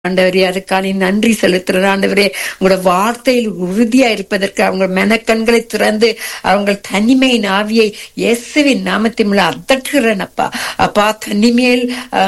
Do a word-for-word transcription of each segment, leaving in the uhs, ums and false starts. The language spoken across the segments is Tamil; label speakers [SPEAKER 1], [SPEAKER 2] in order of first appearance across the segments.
[SPEAKER 1] ஆண்டவரே, அதுக்கான நன்றி செலுத்துறேன் ஆண்டவரே. உங்களோட வார்த்தையில் உறுதியா இருப்பதற்கு அவங்க மெனக்கண்களை திறந்து அவங்க தனிமையின் ஆவியை இயேசுவின் நாமத்தின் மூலம் அதட்டுகிறேன் அப்பா. அப்பா, தனிமையில்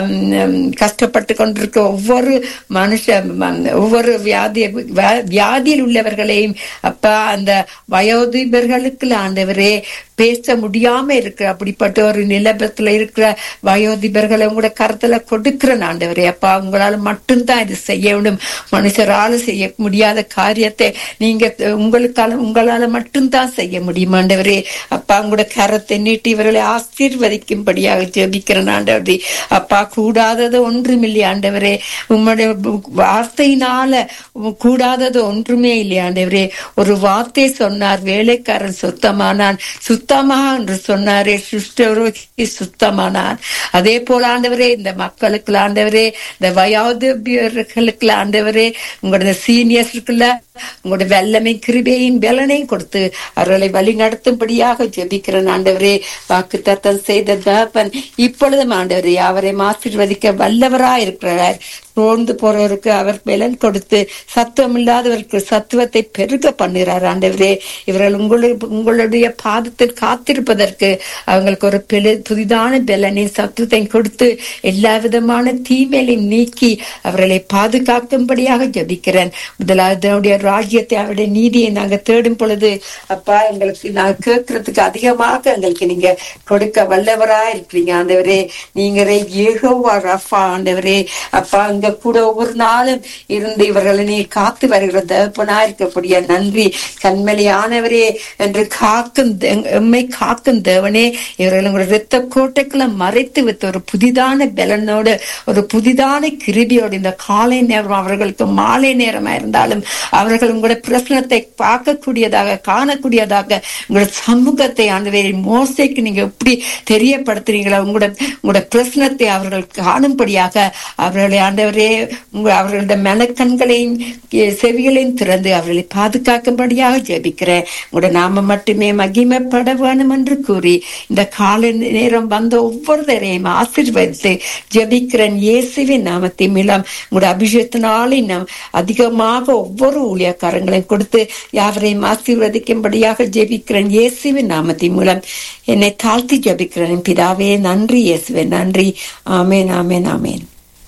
[SPEAKER 1] கஷ்டப்பட்டு கொண்டிருக்க ஒவ்வொரு மனுஷ ஒவ்வொரு வியாதி வியாதியில் உள்ளவர்களையும் அப்பா, அந்த வயோதிபர்களுக்கு ஆண்டவரே பேச முடியாம இருக்கிற அப்படிப்பட்ட ஒரு நிலபத்துல இருக்கிற வயோதிபர்களை உங்களோட கருத்துல கொடுக்கிறேன் ஆண்டவரே. அப்பா, உங்களால மட்டும்தான் இது செய்ய வேண்டும். மனுஷரால செய்ய முடியாத காரியத்தை நீங்க உங்களுக்கால உங்களால மட்டும்தான் செய்ய முடியும் ஆண்டவரே. அப்பா, உங்களோட கரத்தை நீட்டி இவர்களை ஆசீர்வதிக்கும்படியாக ஜெபிக்கிறேன் ஆண்டவரே. அப்பா, கூடாதது ஒன்றுமில்லை ஆண்டவரே. உங்களுடைய வார்த்தையினால கூடாதது ஒன்றுமே இல்லை ஆண்டவரே. ஒரு வார்த்தை சொன்னார், வேலைக்காரன் சுத்தமானான், சுத்தமா என்று சொன்னாரே, சுஷ்டரோகி சுத்தமானான். அதே போல ஆண்டவரே, இந்த மக்களுக்கு ஆண்டவரே, இந்த வயோதிபர்களுக்கு ஆண்டவரே, உங்களோட சீனியர்ஸ்க்குள்ள உங்களோட வெள்ளமை கிருபையின் பலனையும் கொடுத்து அவர்களை வழி நடத்தும்படியாக ஜெபிக்கிறேன் ஆண்டவரே. வாக்கு தத்தம் செய்த தகப்பன் இப்பொழுதும் ஆண்டவரே அவரை ஆசீர்வதிக்க வல்லவராய் இருக்கிறார். சோர்ந்து போறவருக்கு அவர் பலன் கொடுத்து சத்துவம் இல்லாதவருக்கு சத்துவத்தை பெருக பண்ணுகிறார் ஆண்டவரே. இவர்கள் உங்களுடைய உங்களுடைய பாதத்தில் காத்திருப்பதற்கு அவங்களுக்கு ஒரு புதிதான பலனை சத்துவத்தை கொடுத்து எல்லா விதமான தீமையையும் நீக்கி அவர்களை பாதுகாக்கும்படியாக ஜெபிக்கிறேன். முதலாவது ராஜ்யத்தை அவருடைய நீதியை நாங்க தேடும் பொழுது அப்பா, எங்களுக்கு நாங்க கேட்கறதுக்கு அதிகமாக எங்களுக்கு நீங்க கொடுக்க வல்லவரா இருக்கிறீங்க ஆண்டவரே. நீங்களே யெகோவா ரஃபா ஆண்டவரே. அப்பா, இங்க கூட ஒவ்வொரு நாளும் இருந்து இவர்களை நீ காத்து வருகிற தகப்பனா இருக்கக்கூடிய நன்றி. கண்மலையானவரே என்று காக்கும் எம்மை காக்கும் தேவனே, இவர்கள் இரத்த கோட்டைக்குள்ள மறைத்து வைத்த ஒரு புதிதான பலனோடு ஒரு புதிதான கிருபியோடு இந்த காலை நேரம் அவர்களுக்கு மாலை நேரமா இருந்தாலும் அவர்கள் உங்களோட பிரசனத்தை பார்க்கக்கூடியதாக காணக்கூடியதாக உங்களோட சமூகத்தை ஆண்டவரே மோசைக்கு நீங்க எப்படி தெரியப்படுத்துறீங்களா, உங்களோட உங்களோட பிரசனத்தை அவர்கள் காணும்படியாக அவர்களை ஆண்டவரே அவர்களுடைய மனக்கண்களையும் செவிகளையும் திறந்து அவர்களை பாதுகாக்கும்படியாக ஜெபிக்கிறேன். உங்களோட நாம மட்டுமே மகிமைப்பட வேணும் என்று கூறி இந்த கால நேரம் வந்த ஒவ்வொருத்தரையும் ஆசீர்வதித்து ஜெபிக்கிறேன் இயேசுவின் நாமத்தின் மூலம். உங்களோட அபிஷேகத்தினாலே நாம் அதிகமாக ஒவ்வொரு ஊழியக்காரங்களையும் கொடுத்து யாவரையும் ஆசீர்வதிக்கும்படியாக ஜெபிக்கிறேன் இயேசுவின் நாமத்தின் மூலம். என்னை தாழ்த்தி ஜெபிக்கிறேன் பிதாவே. நன்றி இயேசுவே, நன்றி. ஆமேன், ஆமேன், ஆமேன்,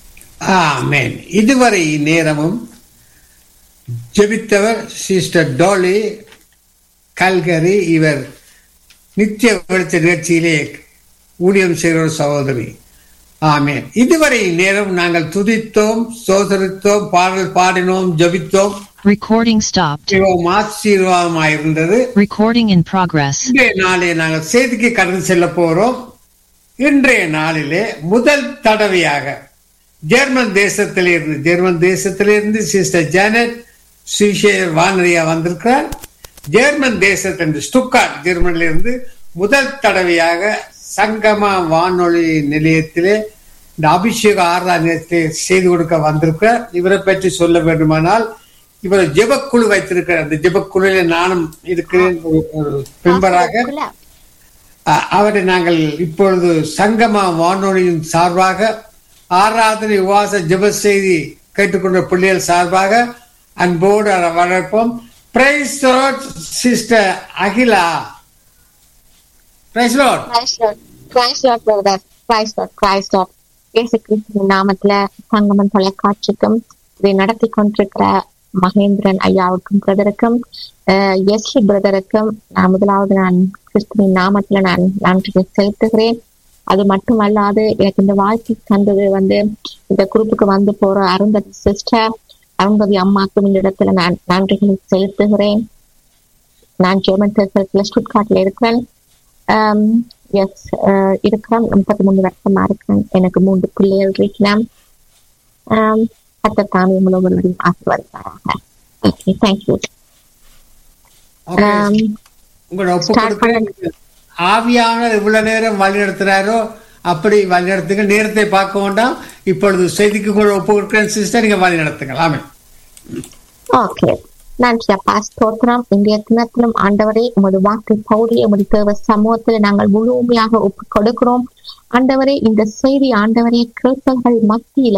[SPEAKER 2] ஆமேன். இதுவரை நேரமும் ஜெபித்தவர் சிஸ்டர் டோலி கல்கரி. இவர் நித்திய வெளிச்ச நிகழ்ச்சியிலே ஊழியம் செய்கிற சகோதரி. ஆமேன். இதுவரை நேரம் நாங்கள் துதித்தோம், சோதரித்தோம், பாடல் பாடினோம், ஜெபித்தோம்.
[SPEAKER 3] Recording stopped.
[SPEAKER 2] ஆசீர்வாதமாக இருந்தது.
[SPEAKER 3] Recording in progress.
[SPEAKER 2] இன்றைய நாளே நாங்கள் செய்திக்கு கடந்து செல்ல போறோம். இன்றைய நாளிலே முதல் தடவையாக ஜெர்மன் தேசத்திலிருந்து ஜெர்மன் தேசத்திலிருந்து சிஸ்டர் ஜானட் சுவிசேஷர் வானரியா வந்திருக்கிறார். ஜெர்மன் தேசத்திலிருந்து ஸ்டுட்கார்ட் ஜெர்மனிலிருந்து முதல் தடவையாக சங்கமா வானொலி நிலையத்திலே இந்த அபிஷேக ஆராதனை செய்து கொடுக்க வந்திருக்கிறார். இவரை பற்றி சொல்ல வேண்டுமானால், இவர் ஜெபக்குழு வைத்திருக்கிறார். அந்த ஜெபக்குழுவில நானும் இருக்கிறேன் ஒரு மெம்பராக. அவரை நாங்கள் இப்பொழுது சங்கமா வானொலியின் சார்பாக ஆராதனை உவாச ஜெப செய்தி கேட்டுக்கொண்ட பிள்ளைகள் சார்பாக அன்போடு வரவேற்போம். Price Lord sister Akila. Price Lord.
[SPEAKER 4] Price Lord brother. Price Lord. Price Lord. இயேசு கிறிஸ்துவின் நாமத்துல சங்கமம் தொலைக்காட்சிக்கும் இதை நடத்தி கொண்டிருக்கிற மகேந்திரன் ஐயாவுக்கும் பிரதருக்கும் எஸ்லி பிரதருக்கும் நான் முதலாவது நான் கிறிஸ்துவின் நாமத்துல நான் நன்றி செலுத்துகிறேன். அது மட்டுமல்லாது எனக்கு இந்த வாழ்க்கை தந்தது வந்து இந்த குரூப்புக்கு வந்து போற அருந்ததி சிஸ்டர் அருந்ததி அம்மாக்கும் இந்த இடத்துல நான் நன்றிகளை செலுத்துகிறேன். நான் ஜெர்மன் தேசத்துல ஸ்டுட்கார்ட்ல இருக்கிறேன். எஸ் இருக்கிறேன். முப்பத்தி மூணு வருஷமா இருக்கிறேன். எனக்கு மூன்று பிள்ளைகள் இருக்கிறேன். கர்த்தர் தாமே உங்களோடு ஆசீர்வதிப்பாராக. Okay, thank you.
[SPEAKER 2] ஆவியானவர் இவ்வளவு நேரம் வழி நடத்துறாரோ அப்படி வழி நடத்துங்க. நேரத்தை பார்க்க வேண்டாம். இப்பொழுது செய்திக்கு கூட ஒப்பு கொடுக்கிறேன் சிஸ்டர், நீங்க வழி நடத்துங்க. ஆமென்.
[SPEAKER 4] ஓகே, நன்றி அப்பா. ஸ்தோத்திரம். இன்றைய தினத்திலும் ஆண்டவரே உமது வாக்கு பௌடி உமது தேவ சமூகத்தில் நாங்கள் முழுமையாக ஒப்பு கொடுக்கிறோம். ஆண்டவரே, இந்த செய்தி ஆண்டவரே கிறிஸ்தவர்கள் மத்தியில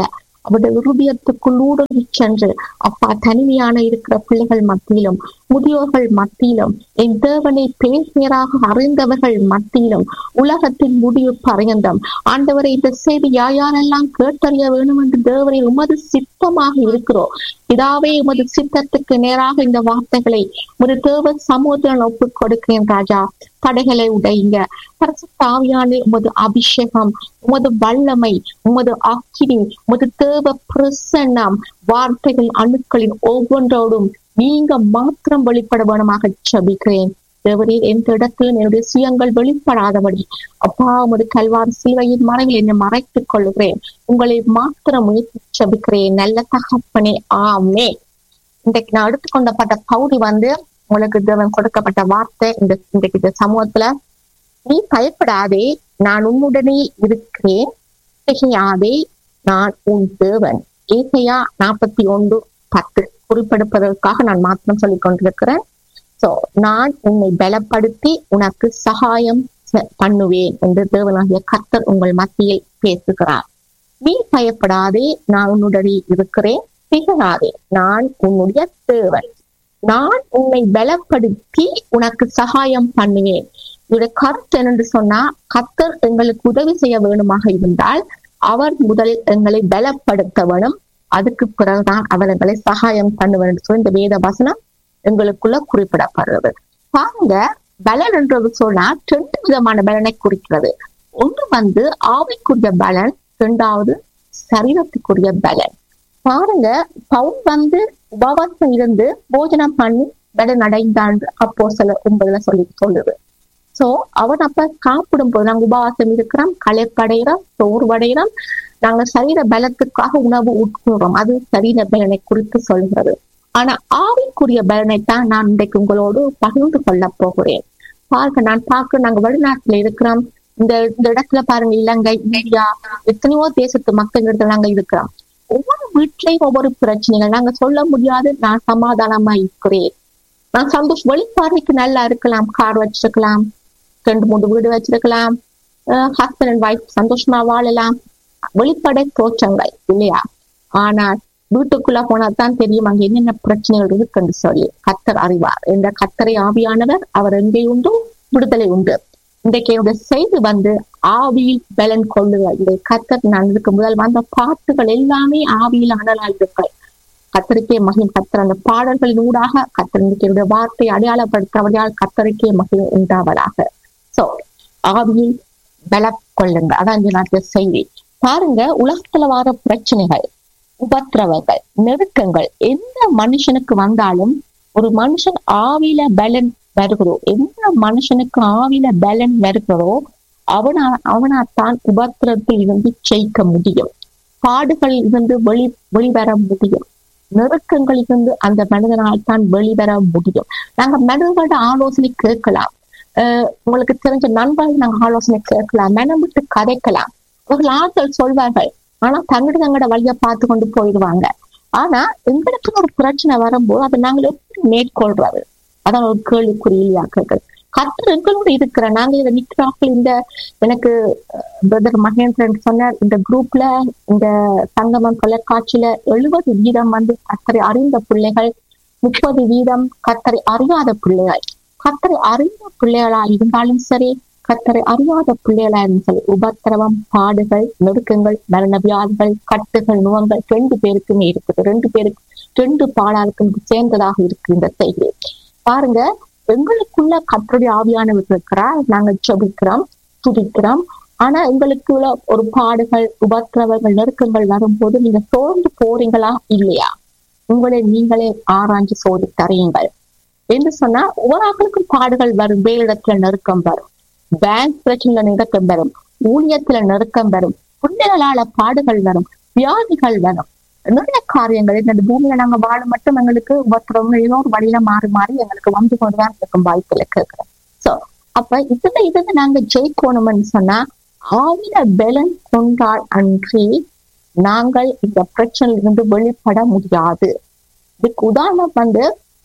[SPEAKER 4] அவருடைய இருதயத்துக்குள் ஊடுருவி சென்று அப்பா தனிமையான இருக்கிற பிள்ளைகள் மத்தியிலும் முதியோர்கள் மத்தியிலும் என் தேவனை பேர் பேராக அறிந்தவர்கள் மத்தியிலும் உலகத்தின் முடிவு பரியந்தம் ஆண்டவரை இந்த செய்தி யாரெல்லாம் கேட்டறிய வேண்டும் என்று தேவனை உமது சித்தமாக இருக்கிறோம். இதாவே உமது சித்தத்துக்கு நேராக இந்த வார்த்தைகளை ஒரு தேவ சமூகத்தில் ஒப்புக் கொடுக்கிறேன் ராஜா. தடைகளை உடைங்க. பரிசுத்த ஆவியானே உமது அபிஷேகம், உமது வல்லமை, உமது அக்கினி, உமது தேவ பிரசன்னம் வார்த்தைகள் அணுக்களின் ஒவ்வொன்றோடும் நீங்க மாத்திரம் வெளிப்பட வேணுமாக ஜெபிக்கிறேன். தேவரே, எந்த இடத்திலும் என்னுடைய சுயங்கள் வெளிப்படாதபடி அப்பா உமது கல்வாரி சிலுவையின் மறைவில் என்னை மறைத்துக் கொள்கிறேன். உங்களை மாத்திரம் முயற்சி ஜெபிக்கிறேன் நல்ல தகப்பனே. ஆமே. இன்றைக்கு நான் எடுத்துக்கொண்டப்பட்ட பகுதி வந்து உங்களுக்கு தேவன் கொடுக்கப்பட்ட வார்த்தை. இந்த இன்றைக்கு இந்த சமூகத்துல, நீ பயப்படாதே, நான் உன்னுடனே இருக்கிறேன், திகையாதே, நான் உன் தேவன். ஏசாயா நாற்பத்தி ஒன்று பத்து குறிப்பெடுப்பதற்காக நான் மாத்திரம் சொல்லிக் கொண்டிருக்கிறேன். சோ நான் உன்னை பலப்படுத்தி உனக்கு சகாயம் பண்ணுவேன் என்று தேவனாகிய கர்த்தர் உங்கள் மத்தியில் பேசுகிறார். நீ பயப்படாதே, நான் உன்னுடனே இருக்கிறேன், திகையாதே, நான் உன்னுடைய தேவன். நான் உன்னை பலப்படுத்தி உனக்கு சகாயம் பண்ணுவேன். இதோட கருத்து என்னென்று சொன்னா, கர்த்தர் எங்களுக்கு உதவி செய்ய வேணுமாக இருந்தால் அவர் முதலில் எங்களை பலப்படுத்த வேணும், அதுக்கு பிறகுதான் அவர் எங்களை சகாயம் பண்ணுவேன் என்று சொல்லி இந்த வேத வசனம் எங்களுக்குள்ள குறிப்பிடப்படுறது. பாருங்க, பலன் என்றது சொன்னா ரெண்டு விதமான பலனை குறிக்கிறது. ஒன்று வந்து ஆவிக்குரிய பலன், இரண்டாவது சரீரத்துக்குரிய பலன். பாருங்க, பவுல் வந்து உபவாசம் இருந்து போஜனம் பண்ணி பலன் அடைந்தாண்டு அப்போ சில ஒன்பதுல சொல்லி சொல்லுது. சோ அவன் அப்ப சாப்பிடும் போது நாங்க உபவாசம் இருக்கிறோம், களைப்படைகிறோம், சோர்வடைகிறோம், நாங்க சரீர பலத்துக்காக உணவு உட்கொள்றோம், அது சரீர பலனை குறித்து சொல்கிறது. ஆனா ஆவிக்குரிய பலனைத்தான் நான் இன்றைக்கு உங்களோடு பகிர்ந்து கொள்ள போகிறேன். பாருங்க, நான் பார்க்க நாங்க வெளிநாட்டுல இருக்கிறோம். இந்த இந்த இடத்துல பாருங்க, இலங்கை, இந்தியா, எத்தனையோ தேசத்து மக்கள் இடத்துல நாங்க இருக்கிறோம். ஒவ்வொரு வீட்லயும் ஒவ்வொரு பிரச்சனைகள். நாங்க சொல்ல முடியாது நான் சமாதானமா இருக்கிறேன், நான் சந்தோஷம், வெளிப்பார்வைக்கு நல்லா இருக்கலாம், கார் வச்சிருக்கலாம், ரெண்டு மூணு வீடு வச்சிருக்கலாம், ஹஸ்பண்ட் அண்ட் ஒய்ஃப் சந்தோஷமா வாழலாம், வெளிப்படை தோற்றங்கள் இல்லையா? ஆனால் வீட்டுக்குள்ள போனாதான் தெரியும் அங்க என்னென்ன பிரச்சனைகள் இருக்குன்னு சொல்லி. கர்த்தர் அறிவார். இந்த கர்த்தரை ஆவியானவர், அவர் எங்கே உண்டு விடுதலை உண்டு. இன்றைக்கு என்னுடைய செய்தி வந்து ஆவியில் பலன் கொள்ளுதல். இந்த கர்த்தர் நான் இதுக்கு முதல் வந்த பாட்டுகள் எல்லாமே ஆவியில் அனலாயிருக்கள். கர்த்தருக்கே மகிமை. கர்த்தர் அந்த பாடல்களின் ஊடாக கர்த்தர் என்னுடைய வார்த்தை அடையாளப்படுத்தவரையால் கர்த்தருக்கே மகிமை உண்டாவதாக. சோ ஆவியில் பல கொள்ளுங்க, அதான் இந்த நாட்டுல செய்தி. பாருங்க, உலகத்துல வர பிரச்சனைகள், உபத்திரவங்கள், நெருக்கங்கள் எந்த மனுஷனுக்கு வந்தாலும் ஒரு மனுஷன் ஆவியில பலன் வருகிறோ, எந்த மனுஷனுக்கு ஆவியில பலன் வருகிறோ அவனா அவனாத்தான் உபத்திரத்தில் இருந்து ஜெயிக்க முடியும், பாடுகளில் இருந்து வெளி வெளிவர முடியும், நெருக்கங்களில் இருந்து அந்த மனிதனால் தான் வெளிவர முடியும். நாங்க மனிதர்களோட ஆலோசனை கேட்கலாம், அஹ் உங்களுக்கு தெரிஞ்ச நண்பர்கள் நாங்க ஆலோசனை கேட்கலாம், மனம் விட்டு கதைக்கலாம், அவர்கள் ஆட்கள் சொல்வார்கள். ஆனா தங்கட தங்கட வழிய பார்த்து கொண்டு போயிடுவாங்க. ஆனா எங்களுக்கு ஒரு பிரச்சனை வரும்போது அதை நாங்கள் எப்படி மேற்கொள்றது, அதான் ஒரு கேள்விக்குறியாக்கள். கர்த்தர் எங்களோட இருக்கிற நாங்க இதை நிக்கிறார்கள். இந்த எனக்கு பிரதர் மகேந்திரன் சொன்ன இந்த குரூப்ல, இந்த சங்கமம் தொலைக்காட்சியில எழுபது வீதம் வந்து கர்த்தரை அறிந்த பிள்ளைகள், முப்பது வீதம் கர்த்தரை அறியாத பிள்ளைகள். கர்த்தரை அறிந்த பிள்ளைகளா இருந்தாலும் சரி, கர்த்தரை அறியாத பிள்ளைகளா இருந்தாலும் சரி, உபத்திரவம், பாடுகள், நெருக்கங்கள், மரண வியாதிகள், கட்டுகள், நுவங்கள் ரெண்டு பேருக்குமே இருக்குது. ரெண்டு பேருக்கு ரெண்டு பாடாளுக்கும் சேர்ந்ததாக இருக்கு இந்த செய்தி. பாருங்க, எங்களுக்குள்ள கர்த்தருடைய ஆவியானவர் இருக்கிறார், நாங்க ஜெபிக்கிறோம், துதிக்கிறோம். ஆனா எங்களுக்குள்ள ஒரு பாடுகள், உபத்திரவங்கள், நெருக்கங்கள் வரும்போது நீங்க சோர்ந்து போறீங்களா இல்லையா? உங்களை நீங்களே ஆராய்ஞ்சு சோதி தரையுங்கள். என்று சொன்னா ஒவ்வொரு ஆக்களுக்கும் பாடுகள் வரும், வேலிடத்துல நெருக்கம் வரும், பேங்க் பிரச்சனைல நெருக்கம் வரும், ஊழியத்துல நெருக்கம் வரும், பிள்ளைகளால பாடுகள் வரும், வியாதிகள் வரும், நிறைய காரியங்கள். இந்த பூமியில நாங்க வாழ மட்டும் எங்களுக்கு ஒவ்வொருத்தரும் ஏதோ ஒரு வழியில மாறி மாறி எங்களுக்கு வந்து கொண்டுதான் இருக்கும் வாய்ப்புல கேட்கிறோம். சோ அப்ப இதுல இதுல நாங்க ஜெயிக்கணும்னு சொன்னா ஆவில பலன் கொண்டால் அன்றி நாங்கள் இந்த பிரச்சனையில இருந்து வெளிப்பட முடியாது. இதுக்கு உதாரணம் வந்து,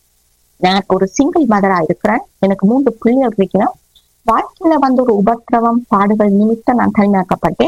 [SPEAKER 4] நான் ஒரு சிங்கிள் மதரா இருக்கிறேன், எனக்கு மூன்று பிள்ளைகள் இருக்கிறேன். வாழ்க்கையில வந்து ஒரு உபத்திரவம், பாடுகள் நிமித்தம் நான் தனிமையாக்கப்பட்டேன்.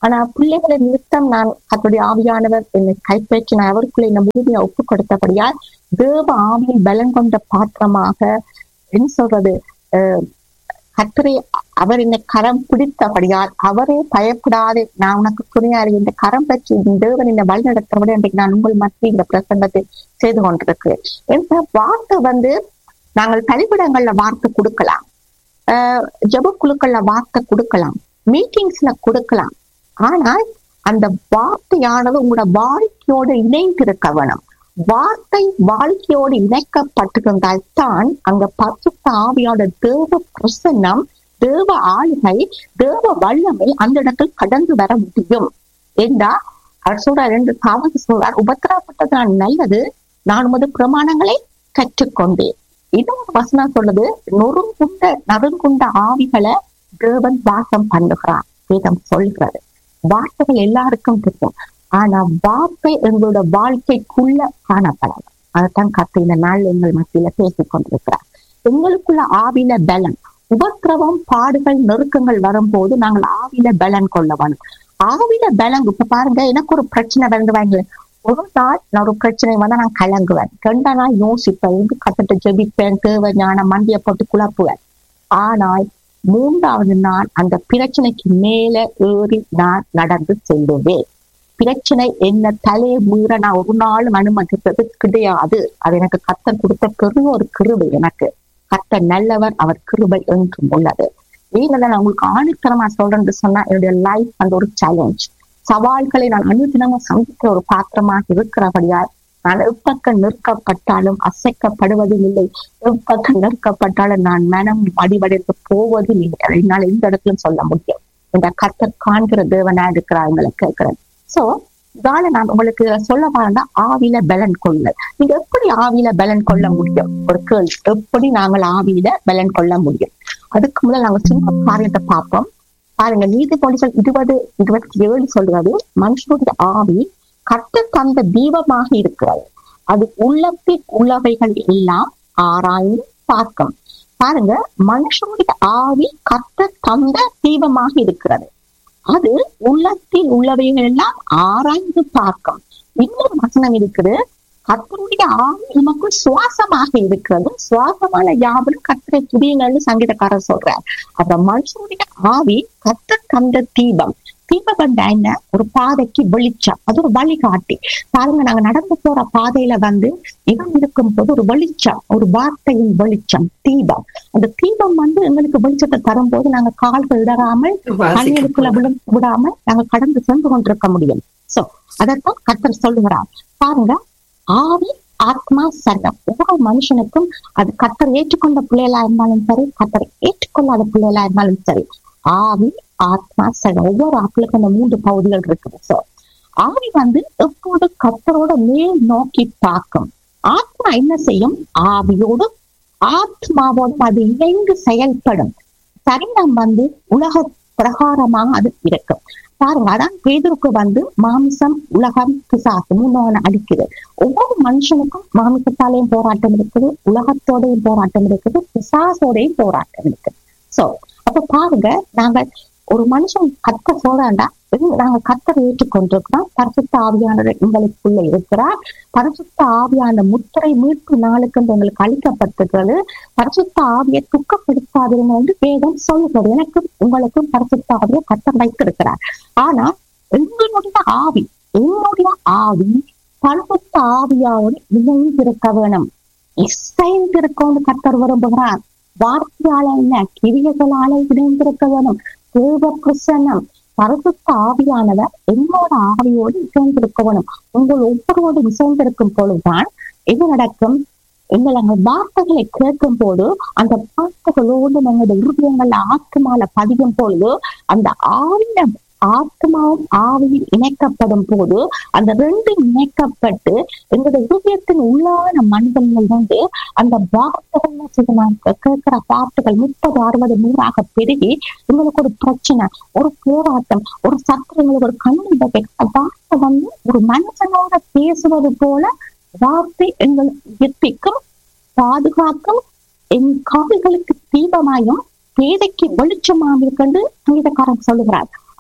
[SPEAKER 4] ஆனா பிள்ளைகளை நிமித்தம் நான் கர்த்தருடைய ஆவியானவர் என்னை கைப்பற்றி நான் அவருக்குள்ள என்னை முழுமையா ஒப்பு கொடுத்தபடியால் தேவ ஆவியில் பலன் கொண்ட பாத்திரமாக என்ன சொல்றது அஹ் கர்த்தரை அவர் என்னை கரம் பிடித்தபடியால் அவரே பயப்படாது நான் உனக்கு துணையாளி இந்த கரம் பற்றி தேவன் என்னை வழி நடத்துறபடி இன்றைக்கு நான் உங்கள் மத்திய இந்த பிரசங்கத்தை செய்து கொண்டிருக்கிறேன். இந்த வார்த்தை வந்து நாங்கள் கழிப்பிடங்கள்ல வார்த்தை கொடுக்கலாம், ஆஹ் ஜப குழுக்கள்ல வார்த்தை கொடுக்கலாம், மீட்டிங்ஸ்ல கொடுக்கலாம். ஆனால் அந்த வார்த்தையானது உங்களோட வாழ்க்கையோடு இணைந்திருக்க வேணும். வார்த்தை வாழ்க்கையோடு இணைக்கப்பட்டிருந்தால் தான் அங்க பரிசுத்த ஆவியோட தேவ பிரசன்னம், தேவ ஆளுகை, தேவ வல்லமை அந்த இடத்தில் கடந்து வர முடியும். என்றா அவர் சொல்றார், ரெண்டு காவல் சொல்றார், உபத்திரப்பட்டது நான் நல்லது, நான் உமது பிரமாணங்களை கற்றுக்கொண்டேன். இன்னொரு வசனம் சொல்லுது, நொறுங்குண்ட நறுங்குண்ட ஆவிகளை தேவன் வாசம் பண்ணுகிறார். வேதம் சொல்கிறது வார்த்தைகள் எல்லாருக்கும் தெரியும், ஆனா வார்த்தை எங்களோட வாழ்க்கைக்குள்ள காணப்படலாம். அதைத்தான் கர்த்தர் இந்த நாள் எங்கள் மத்தியில பேசிக் கொண்டிருக்கிறார். எங்களுக்குள்ள ஆவில பலன், உபத்திரவம் பாடுகள் நெருக்கங்கள் வரும்போது நாங்கள் ஆவில பலன் கொள்ள வேணும். ஆவில பலன் இப்ப பாருங்க, எனக்கு ஒரு பிரச்சனை வந்து வாங்க, ஒரு நாள் நான் ஒரு பிரச்சனை வந்தா நான் கலங்குவேன், ரெண்டா நாள் யோசிப்பேன், கத்திட்டு ஜெபிப்பேன், தேவ ஞான மண்டிய போட்டு குழப்புவேன். ஆனால் மூன்றாவது நாள் அந்த பிரச்சனைக்கு மேல ஏறி நான் நடந்து செல்லுவேன். பிரச்சனை என்ன தலையை மீற நான் ஒரு நாளும் அனுமதித்தது கிடையாது. அது எனக்கு கர்த்தர் கொடுத்த பெரிய ஒரு கிருபை. எனக்கு கர்த்தர் நல்லவர், அவர் கிருபை என்றும் உள்ளது. நீங்க நான் உங்களுக்கு ஆணித்தரமா சொல்றேன்னு சொன்னா, என்னுடைய லைஃப் அந்த ஒரு சேலஞ்ச், சவால்களை நான் அனுதினமும் சந்திக்கிற ஒரு பாத்திரமாக இருக்கிறபடியால் நான் எப்பக்கம் நிற்கப்பட்டாலும் அசைக்கப்படுவதும் இல்லை, எப்பக்கம் நிற்கப்பட்டாலும் நான் மனம் அடிவடைந்து போவதும் இல்லை. என்னால் எந்த இடத்துலயும் சொல்ல முடியும். இந்த கர்த்தர் காண்கிற தேவனா இருக்கிறாங்களை கேட்கிறேன். சோ இதால நான் உங்களுக்கு சொல்ல பாருந்தா ஆவியில பலன் கொள்ள. நீங்க எப்படி ஆவியில பலன் கொள்ள முடியும்? ஒரு கேள்வி, எப்படி நாங்கள் ஆவியில பலன் கொள்ள முடியும்? அதுக்கு முதல் நாங்க சின்ன காரியத்தை பார்ப்போம். பாருங்க, நீதிமொழிகள் இருபது இருபத்தி ஏழு சொல்றது, மனுஷனுடைய ஆவி கர்த்தர் தந்த தீபமாக இருக்கிறது, அது உள்ளத்தில் உள்ளவைகள் எல்லாம் ஆராய்ந்து பார்க்கும். பாருங்க, மனுஷனுடைய ஆவி கர்த்தர் தந்த தீபமாக இருக்கிறது, அது உள்ளத்தில் உள்ளவைகள் எல்லாம் ஆராய்ந்து பார்க்கும். இன்னொரு வசனம் இருக்குது, கர்த்தருடைய ஆவி நமக்கு சுவாசமாக இருக்கிறது, சுவாசமான யாவரும் கர்த்தரை துதியுங்கள்னு சங்கீதக்காரர் சொல்றார். அந்த மனுஷனுடைய ஆவி கர்த்தர் தந்த தீபம். தீபம் என்ன? ஒரு பாதைக்கு வெளிச்சம், அது ஒரு வழிகாட்டி. பாருங்க, நாங்க நடந்து போற பாதையில வந்து இவன் இருக்கும் போது ஒரு வெளிச்சம், ஒரு வார்த்தையின் வெளிச்சம், தீபம். அந்த தீபம் வந்து எங்களுக்கு வெளிச்சத்தை தரும் போது நாங்க கால்கள் இடராமல் கண்ணீருக்குள்ள விழுந்து விடாமல் நாங்க கடந்து சென்று கொண்டிருக்க முடியும். சோ அதைத்தான் கர்த்தர் சொல்லுகிறார். பாருங்க, ஆவி ஆத்மா சரணம். ஒவ்வொரு மனுஷனுக்கும் அது கர்த்தர் ஏற்றுக்கொண்ட பிள்ளைகளா இருந்தாலும் சரி, கர்த்தர் ஏற்றுக்கொள்ளாத பிள்ளைகளா இருந்தாலும் சரி, ஆவி ஆத்மா சரணம். ஒவ்வொரு ஆட்களுக்கும் அந்த மூன்று பகுதிகள் இருக்குது. சோ ஆவி வந்து எப்போது கர்த்தரோட மேல் நோக்கி பார்க்கும். ஆத்மா என்ன செய்யும்? ஆவியோடு ஆத்மாவோடு அது இணைந்து செயல்படும். சரீரம் வந்து உலக பிரகாரமாக அது இருக்கும். பாருங்க, அதான் பேதுருக்கு வந்து மாமிசம், உலகம், பிசாசு மூணு அடிக்குது. ஒவ்வொரு மனுஷனுக்கும் மாமிசத்தாலேயும் போராட்டம் இருக்குது, உலகத்தோடையும் போராட்டம் இருக்குது, பிசாசோடையும் போராட்டம் இருக்குது. சோ அப்ப பாருங்க, நாங்க ஒரு மனுஷன் கத்த சொல்றாண்டா, நாங்க கத்தரை ஏற்றுக்கொண்டிருக்கிறோம், பரிசுத்த ஆவியானவர் எங்களுக்குள்ள இருக்கிறார், பரிசுத்த ஆவியான முத்திரை மீட்பு நாளுக்கு எங்களுக்கு அளிக்கப்பட்டிருக்கிறது, பரிசுத்த ஆவியை துக்கப்படுத்தாதீங்க என்று வேதம் சொல்லுகிறது. எனக்கும் உங்களுக்கும் பரிசுத்த ஆவியை கத்தர் வைத்திருக்கிறார். ஆனா எங்களுடைய ஆவி, என்னுடைய ஆவி பரிசுத்த ஆவியாவோடு இணைந்திருக்க வேணும், இசைந்திருக்கோன்னு கத்தர் விரும்புகிறார். வார்த்தையால இல்ல, கிரியைகளால இணைந்திருக்க வேணும். தேவ பிரசன்னம், பரிசுத்த ஆவியானவர் என்னோட ஆவியோடு இசைந்திருக்க வேணும். உங்கள் ஒவ்வொருவோடு இசைந்திருக்கும் பொழுதுதான் என்ன நடக்கும்? எங்கள் நாங்கள் வார்த்தைகளை கேட்கும் போது அந்த வார்த்தைகளோடு நம்முடைய இருதயங்கள்ல ஆத்மால பதியும் பொழுது அந்த ஆவிய ஆத்மாவும் ஆவியில் இணைக்கப்படும் போது அந்த ரெண்டு இணைக்கப்பட்டு எங்களுடைய இருதயத்தின் உள்ளான மனிதர்கள் வந்து அந்த வார்த்தைகள் கேட்கிற வார்த்தைகள் முப்பது அறுபது நூறாக பெருகி எங்களுக்கு ஒரு பிரச்சனை, ஒரு போராட்டம், ஒரு சத்திரங்களுக்கு ஒரு கண்ணீர் வார்த்தை வந்து ஒரு மனுஷனோட பேசுவது போல வார்த்தை எங்களை உயிர்ப்பிக்கும், பாதுகாக்கும், என் கால்களுக்கு தீபமாயும் பேதைக்கு வெளிச்சமாக கொண்டு சங்கீதக்காரன் சொல்லுகிறார்.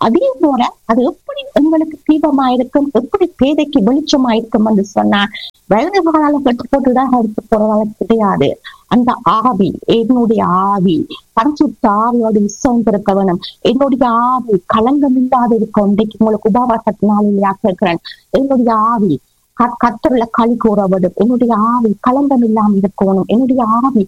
[SPEAKER 4] அதே போல அது எப்படி எங்களுக்கு தீபமாயிருக்கும், எப்படி பேதைக்கு வெளிச்சமாயிருக்கும் என்று சொன்னார். வலது காலால கட்டு போட்டுதான் எடுத்து போறதால கிடையாது. அந்த ஆவி, என்னுடைய ஆவி பரிசுத்த ஆவியோடு விசைந்திருக்க வேணும். என்னுடைய ஆவி களங்கம் இல்லாத இருக்கும். இன்றைக்கு உங்களுக்கு உபவாசத்தினால கேட்கிறேன், என்னுடைய ஆவி கர்த்தருல களி கூற வேண்டும். என்னுடைய ஆவி களங்கம் இல்லாமல் இருக்கணும். என்னுடைய ஆவி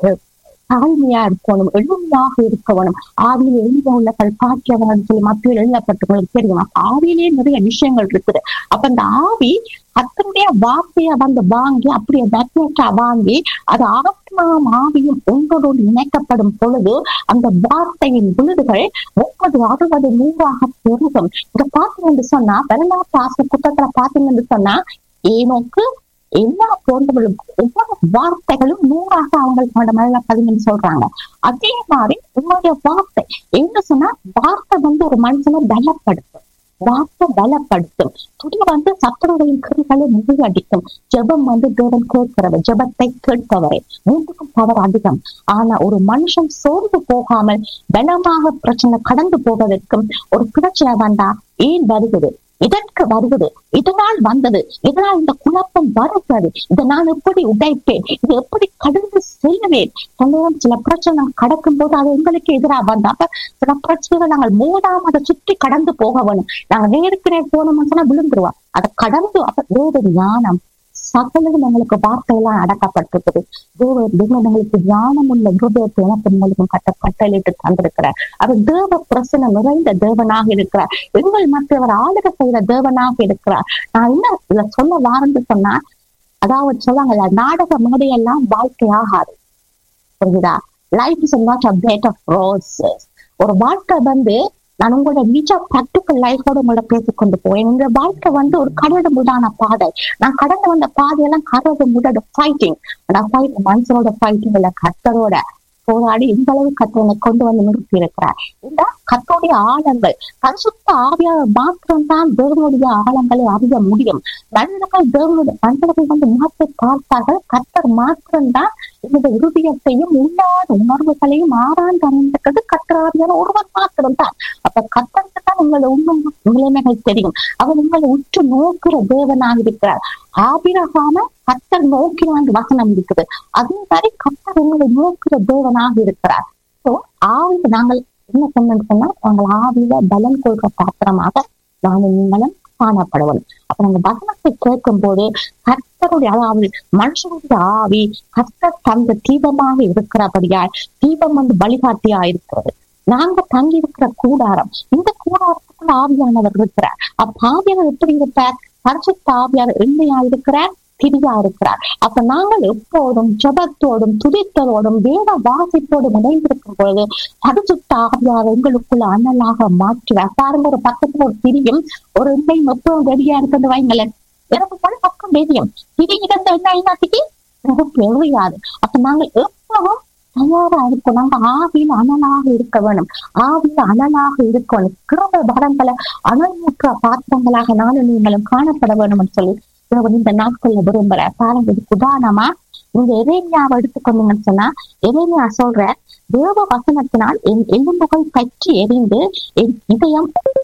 [SPEAKER 4] தாழ்மையா இருக்கணும், எளிமையாக இருக்க வேணும். ஆவியில் எளிமையா உள்ளவர்கள் பாக்கியவர்கள் சொல்லி மத்தியில் எழுதப்பட்டவங்களுக்கு தெரியும். ஆவியிலேயே நிறைய விஷயங்கள் இருக்குது. அப்ப அந்த ஆவி கர்த்தருடைய வார்த்தையை வந்து வாங்கி அப்படியே மேக்னெட்டா வாங்கி அது ஆத்மாவும் ஆவியும் ஒன்றோடு இணைக்கப்படும் பொழுது அந்த வார்த்தையின் விழுதுகள் முப்பது அறுபது நூறாக பெருகும். இத பாத்தீங்கன்னு சொன்னா வரலாற்று ஆசை புத்தகத்துல பாத்தீங்கன்னு சொன்னா ஏனோக்கு எல்லா போன்றவர்களும் ஒவ்வொரு வார்த்தைகளும் நூறாக அவங்களுக்கு மேல பதினஞ்சு சொல்றாங்க. அதே மாதிரி உங்களுடைய வார்த்தை என்ன சொன்னா வார்த்தை வந்து ஒரு மனுஷனை பலப்படுத்தும். வார்த்தை பலப்படுத்தும். துணி வந்து சத்துருவையின் கிரிகளை முறியடிக்கும். ஜெபம் வந்து தேவன் கேட்கிறவர், ஜெபத்தை கேட்பவரை மூன்றுக்கும் பவர் அதிகம். ஆனா ஒரு மனுஷன் சோர்ந்து போகாமல் பலமாக பிரச்சனை கடந்து போவதற்கும் ஒரு பிரச்சனை வந்தா ஏன் வருகிறது, இதற்கு வருகிறது, இதனால் வந்தது, இதனால் இந்த குழப்பம் வருகிறது, இதை நான் எப்படி உடைப்பேன், இது எப்படி கடந்து செல்லுவேன். சில பிரச்சனை கடக்கும் போது அது எங்களுக்கு எதிராக வந்தா அப்ப சில பிரச்சனைகள் நாங்கள் மூடாம அதை சுற்றி கடந்து போக வேணும். நாங்க நேருக்கு நேர் போனோம்னு சொன்னா விழுந்துருவோம். அதை கடந்து அப்ப வேறு ஞானம் சகலம் எங்களுக்கு வார்த்தையெல்லாம் அடக்கப்பட்டிருக்குது. தேவ தேவன் எங்களுக்கு ஞானம் உள்ள இருதயத்தை எனக்கும் கட்ட கட்டளையிட்டு தந்திருக்கிறார். அவர் தேவ பிரசனம் நிறைந்த தேவனாக இருக்கிறார். எங்கள் மற்றவர் ஆளுக செய்கிற தேவனாக இருக்கிறார். நான் என்ன இதை சொல்ல வாரந்து சொன்னா, அதாவது சொல்லுவாங்கல்ல, நாடக மேடையெல்லாம் வாழ்க்கை ஆகாது, புரியுதா? Life is not a bed of roses. ஒரு வாழ்க்கை வந்து நான் உங்களோட நிஜ பிராக்டிக்கல் லைஃபோட உங்களோட பேசிக்கொண்டு போவேன். இந்த வாழ்க்கை வந்து ஒரு கடவுள் முடான பாதை. நான் கடந்து வந்த பாதையெல்லாம் கடவுள் முடான ஃபைட்டிங். நான் ஃபைட் மனுஷனோட ஃபைட்டிங் இல்ல, கர்த்தரோட போராடி இந்த அளவு கர்த்தனை கொண்டு வந்து நிறுத்தி இருக்கிறார். இந்த கர்த்தருடைய ஆழங்கள் பரிசுத்த ஆவியாக மாத்திரம்தான் தேவனுடைய ஆழங்களை அறிய முடியும். மனிதர்கள் தேவனுடைய மனிதர்கள் வந்து மாற்ற பார்த்தார்கள். கர்த்தர் மாத்திரம்தான் என்னுடைய இருதயத்தையும் உள்ளாத உணர்வுகளையும் ஆராய்ந்து அறிந்திருக்கிறது கர்த்தராவியான ஒருவர் மாத்திரம்தான். அப்ப கர்த்தருக்கு தான் உங்களை உண்மை நிலைமைகள் தெரியும். அவர் உங்களை உற்று நோக்கிற தேவனாக இருக்கிறார். ஆபிரகாம கர்த்தர் நோக்கினாங்க வசனம் இருக்குது. அதே மாதிரி கர்த்தர் உங்களை நோக்கிற தேவனாக இருக்கிறார். சோ ஆவில நாங்கள் என்ன சொன்னோம்னு சொன்னா, நாங்கள் ஆவியில பலன் கொள்கிற பாத்திரமாக நாங்கள் நீங்களும் காணப்படுவோம். அப்ப நாங்க வசனத்தை கேட்கும் போது கர்த்தருடைய, அதாவது மனுஷனுடைய ஆவி கர்த்தர் தந்த தீபமாக இருக்கிறபடியால் தீபம் வந்து வழிகாட்டியா இருக்கிறது. நாங்க தங்கி இருக்கிற கூடாரம், இந்த கூடாரத்துக்குள்ள ஆவியானவர் இருக்கிறார். அப்ப ஆவியானவர் எப்படி இருப்பார்? பரிசுத்த ஆவியார் எண்ணெயா இருக்கிறார், திரியா இருக்கிறார். அப்ப நாங்கள் எப்போதும் ஜபத்தோடும் துதித்தலோடும் வேத வாசிப்போடும் இணைந்திருக்கும் பொழுது பரிசுத்த ஆவியார் எங்களுக்குள்ள அனலாக மாற்றுவார். பாருங்க, ஒரு பக்கத்துல ஒரு திரியும் ஒரு எண்ணெயும் எப்பவும் ரெடியா இருக்கிறது வைங்களேன். எனக்கு போல பக்கம் தெரியும் திரி இருந்த எண்ணெய் நாட்டிக்கு எனக்கு எழுயாது. அப்ப நாங்கள் எப்பவும் தயாரா இருக்கும். நாங்க ஆவியில் அனலாக இருக்க வேணும். ஆவியில் அனலாக இருக்கணும். கிருபை பலங்களை அனல்முற்ற பாத்திரங்களாக நானும் நீங்களும் காணப்பட வேணும்னு சொல்லி இந்த நாட்கள்ல விரும்புற. பாருங்க, இதுக்கு உதாரணமா நீங்க எரேமியாவை எடுத்துக்கொண்டீங்கன்னு சொன்னா, எரேமியா சொல்ற தேவ வசனத்தினால் என் எலும்புகள் பற்றி எரிந்து என் இதயம்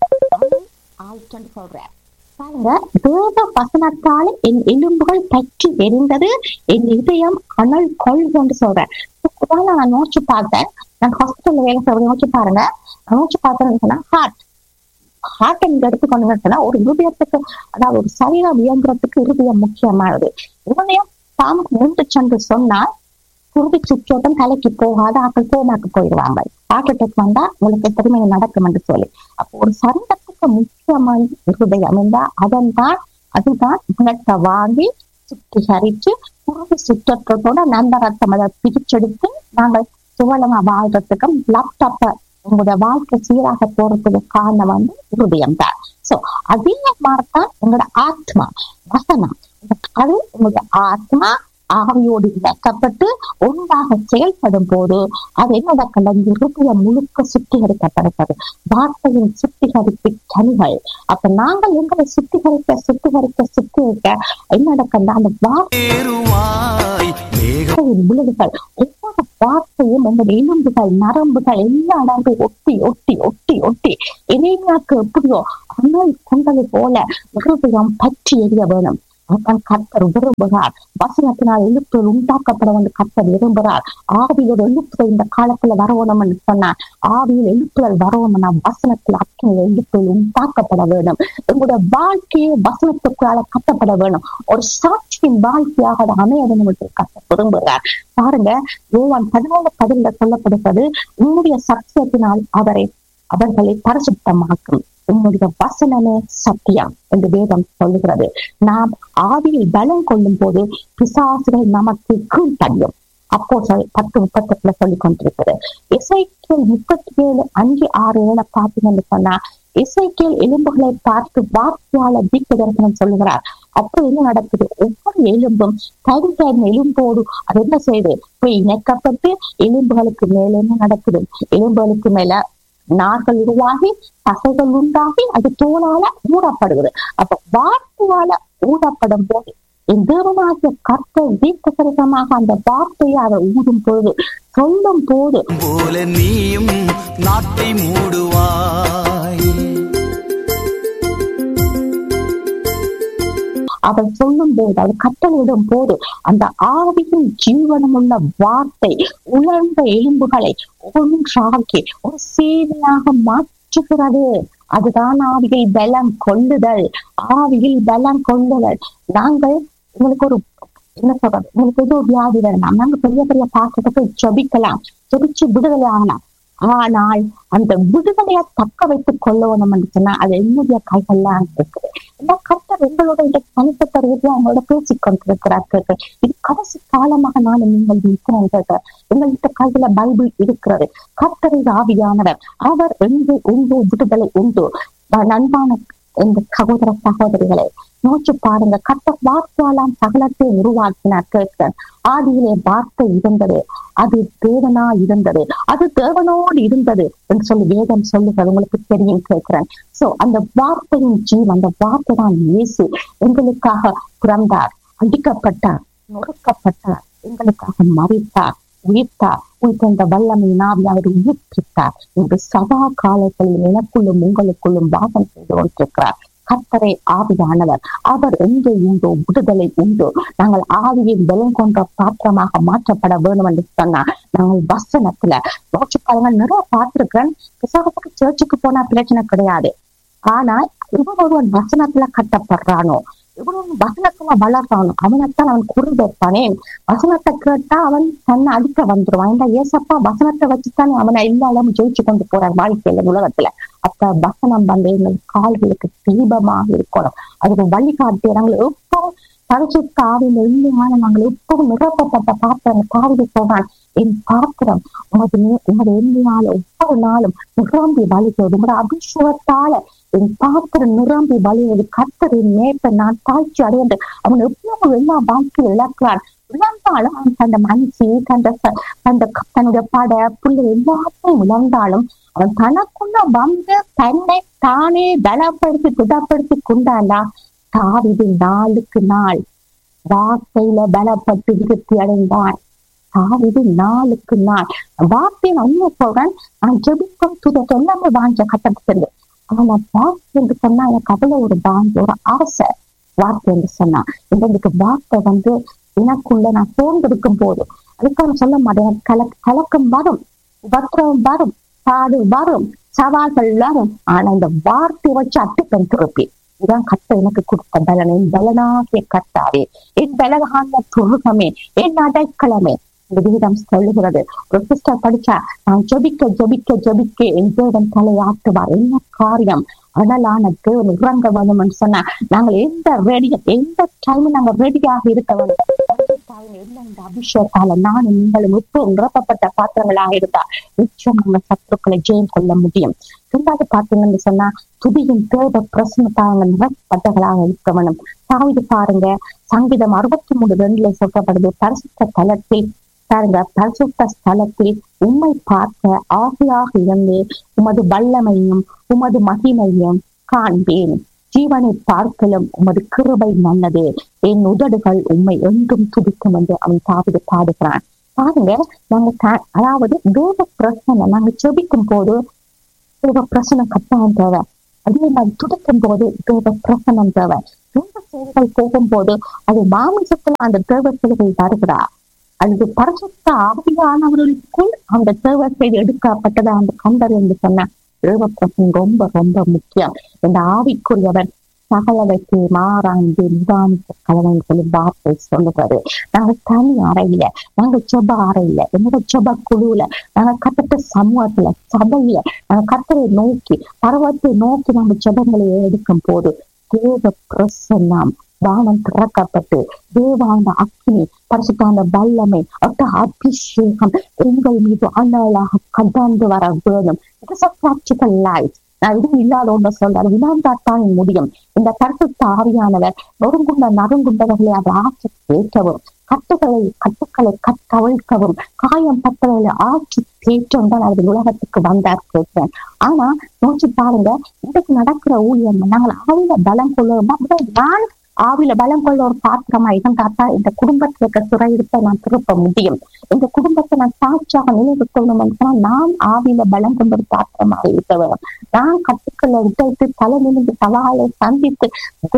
[SPEAKER 4] ஆயிட்டு சொல்ற. பாருங்க, தேவ வசனத்தால் என் எலும்புகள் பற்றி எரிந்தது, என் இதயம் அனல் கொள்ளுன்னு சொல்றேன். நான் நோச்சு பார்த்தேன். நான் ஹாஸ்பிட்டல்ல வேலை செய்ய நோச்சு பாருங்க. நோச்சு பார்த்தேன்னு சொன்னா ஹார்ட் ஹார்ட் நீங்க எடுத்துக்கொண்டு சொன்னா ஒரு இருதயத்துக்கு, அதாவது ஒரு சரீரம் இயங்குறதுக்கு இருதயம் முக்கியமானது. இருதயம் தாமுக்கு நின்று சென்று சொன்னால் குருதி சுற்றோட்டம் தலைக்கு போகாத ஆக்கள் கோமாக்கு போயிடுவாங்க. ஹார்ட் அட்டாக் வந்தா உங்களுக்கு திரும்ப நடக்கும் என்று சொல்லி. அப்போ ஒரு சரீரத்துக்கு முக்கியமான இருதயம் இருந்தா அதன் தான் அதுதான் குணத்தை வாங்கி சுத்திகரிச்சு குருதி சுற்றத்தோட நல்ல ரத்தம் அதை பிரிச்செடுத்து நாங்கள் சுவலமா வாழ்றதுக்கும் லேப்டாப்ப உங்களுடைய வாழ்க்கை சீராக போறதுக்கு காரணம் வந்து இருதயம் தான். சோ அதே மாதிரிதான் உங்களோட ஆத்மா வசனம், அது உங்களுடைய ஆத்மா ஆவியோடு இணைக்கப்பட்டு ஒன்றாக செயல்படும் போது அது என்னோட கலந்து இருதயம் முழுக்க சுத்திகரிக்கப்படுகிறது. வார்த்தையின் சுத்திகரிப்பு கனிகள். அப்ப நாங்கள் எங்களை சுத்திகரிக்க சுத்திகரிக்க சுத்திகரிக்க என்னோட கண்ட அந்த வார்த்தையின் விழுதுகள் ஒவ்வொரு வார்த்தையும் உங்கள் எலும்புகள் நரம்புகள் எல்லா இடங்களும் ஒட்டி ஒட்டி ஒட்டி ஒட்டி எளிமையாக்கு எப்படியோ அனல் கொண்டது போல இருதயம் பற்றி எரிய வேணும். அவன் கர்த்தர் விரும்புகிறார். வசனத்தினால் எழுப்புதல் உண்டாக்கப்பட வந்து கர்த்தர் விரும்புகிறார். ஆவியில் எழுப்புதல் இந்த காலத்துல வரணும் என்று சொன்னார். ஆவியில் எழுப்புதல் வரணும்னா வசனத்தில் அத்தனை எழுப்புதல் உண்டாக்கப்பட வேண்டும். எங்களுடைய வாழ்க்கையை வசனத்துக்குள்ளால கட்டப்பட வேணும். ஒரு சாட்சியின் வாழ்க்கையாக அமைய வேண்டும் என்று கர்த்தர் விரும்புகிறார். பாருங்க, யோவான் பதினாலு பதில சொல்லப்படுகிறது, உன்னுடைய சத்தியத்தினால் அவரை அவர்களை பரிசுத்தமாக்கும், உன்னுடைய வசனமே சத்தியம் என்று வேதம் சொல்லுகிறது. நாம் ஆவியில் பலம் கொள்ளும் போது பிசாசுகள் நமக்கு கீழ்த்தடியும். அப்போ பத்து முப்பத்தி எட்டுல சொல்லிக் கொண்டிருக்கிறது. இசைக்கேல் முப்பத்தி ஏழு அஞ்சு ஆறு ஏழு பார்த்தீங்கன்னு சொன்னா, இசைக்கேல் எலும்புகளை பார்த்து வார்த்தையால தீர்க்க தரிசனம் சொல்லுகிறார். அப்போ என்ன நடக்குது? ஒவ்வொரு எலும்பும் தனி தனி எலும்போடு அது என்ன செய்யுது? போய் இணைக்கப்பட்டு எலும்புகளுக்கு மேல என்ன நடக்குது? எலும்புகளுக்கு மேல நார்கள் உருவாகி தசைகள் உண்டாகி அது தோளால ஊடப்படுகிறது. அப்ப வார்த்தையால ஊடப்படும் போது என் தேவனாகிய கர்த்தர் தீர்க்கதரிசனமாக அந்த வார்த்தையை அதை ஊடும் பொழுது சொல்லும் போது
[SPEAKER 5] போல நீயும் நாட்டை மூடுவாய்.
[SPEAKER 4] அவர் சொல்லும் போது அவர் கட்டளையிடும் போது அந்த ஆவியின் ஜீவனமுள்ள வார்த்தை உலர்ந்த எலும்புகளை ஒன்றாக்கி ஒரு சேவையாக மாற்றுகிறது. அதுதான் ஆவியில் பலம் கொள்ளுதல். ஆவியில் பலம் கொள்ளுதல். நாங்கள் உங்களுக்கு ஒரு என்ன சொல்றது, உங்களுக்கு ஏதோ வியாதி வேணாம், நாங்க பெரிய பெரிய பாத்திரத்தை ஜபிக்கலாம், ஜபிச்சு விடுதலை ஆகலாம். ஆனால் அந்த விடுதலையை தக்க வைத்துக் கொள்ளணும் என்று சொன்னா அது என்னுடைய கைகள்லாம் இருக்குது. இந்த கர்த்தர் எங்களோட இந்த தனிப்பட்ட ரீதியா அவங்களோட பேசிக் கொண்டிருக்கிறார். இது கடைசி காலமாக நானும் நீங்கள் இருக்கிறேன். எங்கள்கிட்ட கையில பைபிள் இருக்கிறது. கர்த்தரை ஆவியானவர், அவர் எங்கு உண்டு விடுதலை உண்டு. நண்பான இந்த சகோதர சகோதரிகளை நோக்கி பாருங்க. கர்த்தர் வார்த்தையாலாம் சகலத்தை உருவாக்கினார். கேட்க ஆதியிலே வார்த்தை இருந்தது, அது தேவனா இருந்தது, அது தேவனோடு இருந்தது என்று சொல்லி வேதம் சொல்லுகிறது. உங்களுக்கு தெரியும் கேட்கிறேன். சோ அந்த வார்த்தையின் ஜீவன், அந்த வார்த்தை தான் இயேசு. எங்களுக்காக பிறந்தார், அடிக்கப்பட்டார், நொறுக்கப்பட்டார், எங்களுக்காக மரித்தார், உயிர்த்தார். உயிர்த்த வல்லமை நாவி அவர் உயிர்ப்பித்தார் என்று சதா காலத்தில் எனக்குள்ளும் உங்களுக்குள்ளும் வாசம் செய்து கொண்டிருக்கிறார். கர்த்தரை ஆவியானவர், அவர் எங்கே உண்டோ விடுதலை உண்டோ. நாங்கள் ஆவியின் பலம் கொண்ட பாத்திரமாக மாற்றப்பட வேண்டும் என்று சொன்னா நாங்கள் வசனத்துல யோசிப்பாங்க. நிறைய பார்த்திருக்கிறேன். விசாகத்துக்கு சர்ச்சுக்கு போனா பிரச்சனை கிடையாது. ஆனா இவன் ஒருவன் வசனத்துல கட்டப்படுறானோ, இவன் வசனத்துல வளர்றானோ, அவனைத்தான் அவன் குறி வைப்பானே. வசனத்தை கேட்டா அவன் தன்னை அடிக்க வந்துருவான். இந்த ஏசப்பா வசனத்தை வச்சுத்தானே அவனை எல்லாரும் ஜெயிச்சு கொண்டு போறார் வாழ்க்கையில உலகத்துல. அப்ப வசனம் வந்து எங்கள் கால்களுக்கு தீபமாக இருக்கணும். அதுக்கு வழிகாட்டி நாங்கள் எப்பவும் பரிசுத்த ஆவியில இல்லையான நாங்கள் எப்பவும் நிரப்பப்பட்ட பாத்திரம் காவிரி சொல்றான். என் பாத்திரம் உமது உமது எண்ணினால ஒவ்வொரு நாளும் நிரம்பி வழிகிறது. உங்களோட அபிஷேகத்தால என் பாத்திரம் நிரம்பி வழிவது. கர்த்தரின் மேற்ப நான் தாழ்ச்சி அடைந்து அவன் எவ்வளவு எல்லா வாழ்க்கையில் இழக்கிறான். இழந்தாலும் அவன் தந்த மனசு தந்த தந்த தன்னுடைய பட புள்ளி எல்லாத்தையும் இழந்தாலும் அவன் தனக்குள்ள வந்து தன்னை தானே பலப்படுத்தி திடப்படுத்தி கொண்டாண்டா. தாவீது நாளுக்கு நாள் வார்த்தையில பலப்பட்டு விருத்தி அடைந்தான். தாவீது நாளுக்கு நாள் வார்த்தையின் உண்மை சொல்றேன். நான் ஜெபிக்கும் துதத்தை எல்லாமே வாஞ்ச கட்டப்பட்டது. ஆனா வார்த்தை என்று சொன்னா எனக்கு அவ்வளவு ஒரு வாஞ்ச ஒரு ஆசை. வார்த்தை என்று சொன்னா எங்களுக்கு வார்த்தை வந்து எனக்குள்ள நான் சோர்ந்திருக்கும் போது அதுக்காக சொல்ல மாட்டேன். கல கலக்கம் வரும், வத்திரம் வரும், பாடு வரும், சவால்கள் வரும். ஆனா இந்த வார்த்தை வச்சு அட்டுப்பன் திருப்பி இதான் கட்ட எனக்கு கொடுத்த பலன். என் பலனாகிய கர்த்தாவே, என் பலனாகிய துருகமே, என் அடைக்கலமே. இந்த விகிதம் சொல்லுகிறது. ஒரு சிஸ்டர் படிச்சா, நான் ஜபிக்க ஜபிக்க ஜபிக்க என் தேவன் தலையாட்டுவார். என்ன காரியம் அடலான தேவன் இறங்க வேண்டும் என்று சொன்னா நாங்கள் எந்த ரெடி எந்த டைம் நாங்க ரெடியாக இருக்க வேண்டும். இந்த அபிஷேகத்தால நானும் நீங்களும் இப்போ நிரப்பப்பட்ட பாத்திரங்களாக இருந்தா நிச்சயம் நம்ம சத்துருக்களை ஜெயம் கொள்ள முடியும். ரெண்டாவது பாத்தீங்கன்னு சொன்னா துதியின் தேவ பிரசனத்தாங்க நிரப்பப்பட்டவர்களாக இருக்க வேண்டும். தாவீது பாருங்க, சங்கீதம் அறுபத்தி மூணு ரெண்டுல சொல்லப்படுது, பரிசுத்த தலத்தில் பாருங்க, பரிசுத்த ஸ்தலத்தில் உம்மை பார்க்க ஆசையாக இருந்து உமது வல்லமையும் உமது மகிமையும் காண்பேன். ஜீவனை பார்க்கலும் உமது கிருபை நல்லது, என் உதடுகள் உம்மை என்றும் துதிக்கும் என்று அவன் தாவீது பாடுகிறான். பாருங்க, நாங்க த- அதாவது தேவ பிரசனை நாங்க செபிக்கும் போது தேவ பிரசனம் கட்டாயம் தேவை. அதே மாதிரி துடைக்கும் போது தேவ பிரசனம் தேவை. தேவ செயல்கள் போகும்போது அது மாமிசத்துல அந்த தேவ செயல்கள் வருகிறா, அது பரிசுத்த ஆவியானவர்களுக்குள் அந்த தேவ செயல் எடுக்கப்பட்டதா அந்த கண்டர் என்று சொன்ன தேவ பிரசனம் ரொம்ப ரொம்ப முக்கியம். இந்த ஆவிக்குரியவர் சகலவைக்கு மாறாந்து நிதானித்த கலவன் சொல்லி வார்த்தை சொல்லுகிறது. நாங்க தனி அறையில, நாங்க ஜெப அறையில, என்னோட ஜெப குழுல, நாங்க கத்தட்ட சமூகத்துல, சபையில, நாங்க கத்தரை நோக்கி பருவத்தை நோக்கி நாங்க ஜெபங்களை எடுக்கும் போது தேவ பிரசன்னம் வானம் திறக்கப்பட்டு தேவாந்த அக்கினி பரிசுத்தான வல்லமை அட்ட அபிஷேகம் எங்கள் மீது அனலாக கடந்து வர வேணும். It's a practical life. நான் இதுவும் இல்லாத ஒன்று சொல்றாரு, வினாந்தாத்தான் முடியும். இந்த பரிசுத்த ஆவியானவர் நொறுங்குண்ட நறுங்குண்டவர்களை அதை ஆட்சி தேற்றவும், கட்டுகளை கட்டுக்களை கட்டவிழ்க்கவும், காயம் பட்டவர்களை ஆட்சி தேற்றம் தான் அவர் உலகத்துக்கு வந்தார் கேட்கிறேன். ஆனா நோக்கி பாருங்க, இன்றைக்கு நடக்கிற ஊழியம் நாங்கள் ஆவில பலம் கொள்ளுவோம். நான் ஆவில பலம் கொள்ள ஒரு பாத்திரமா இருந்தாத்தா இந்த குடும்பத்துல இருக்க சிறையிருப்பை நான் திருப்ப முடியும். இந்த குடும்பத்தை நான் சாட்சியாக நினைவுக்கணும். நான் ஆவில பலம் கொண்ட ஒரு பாத்திரமாக இருக்க வேண்டும். நான் கட்டுக்களை விட்டு தலை நிமிந்து சவாலை சந்தித்து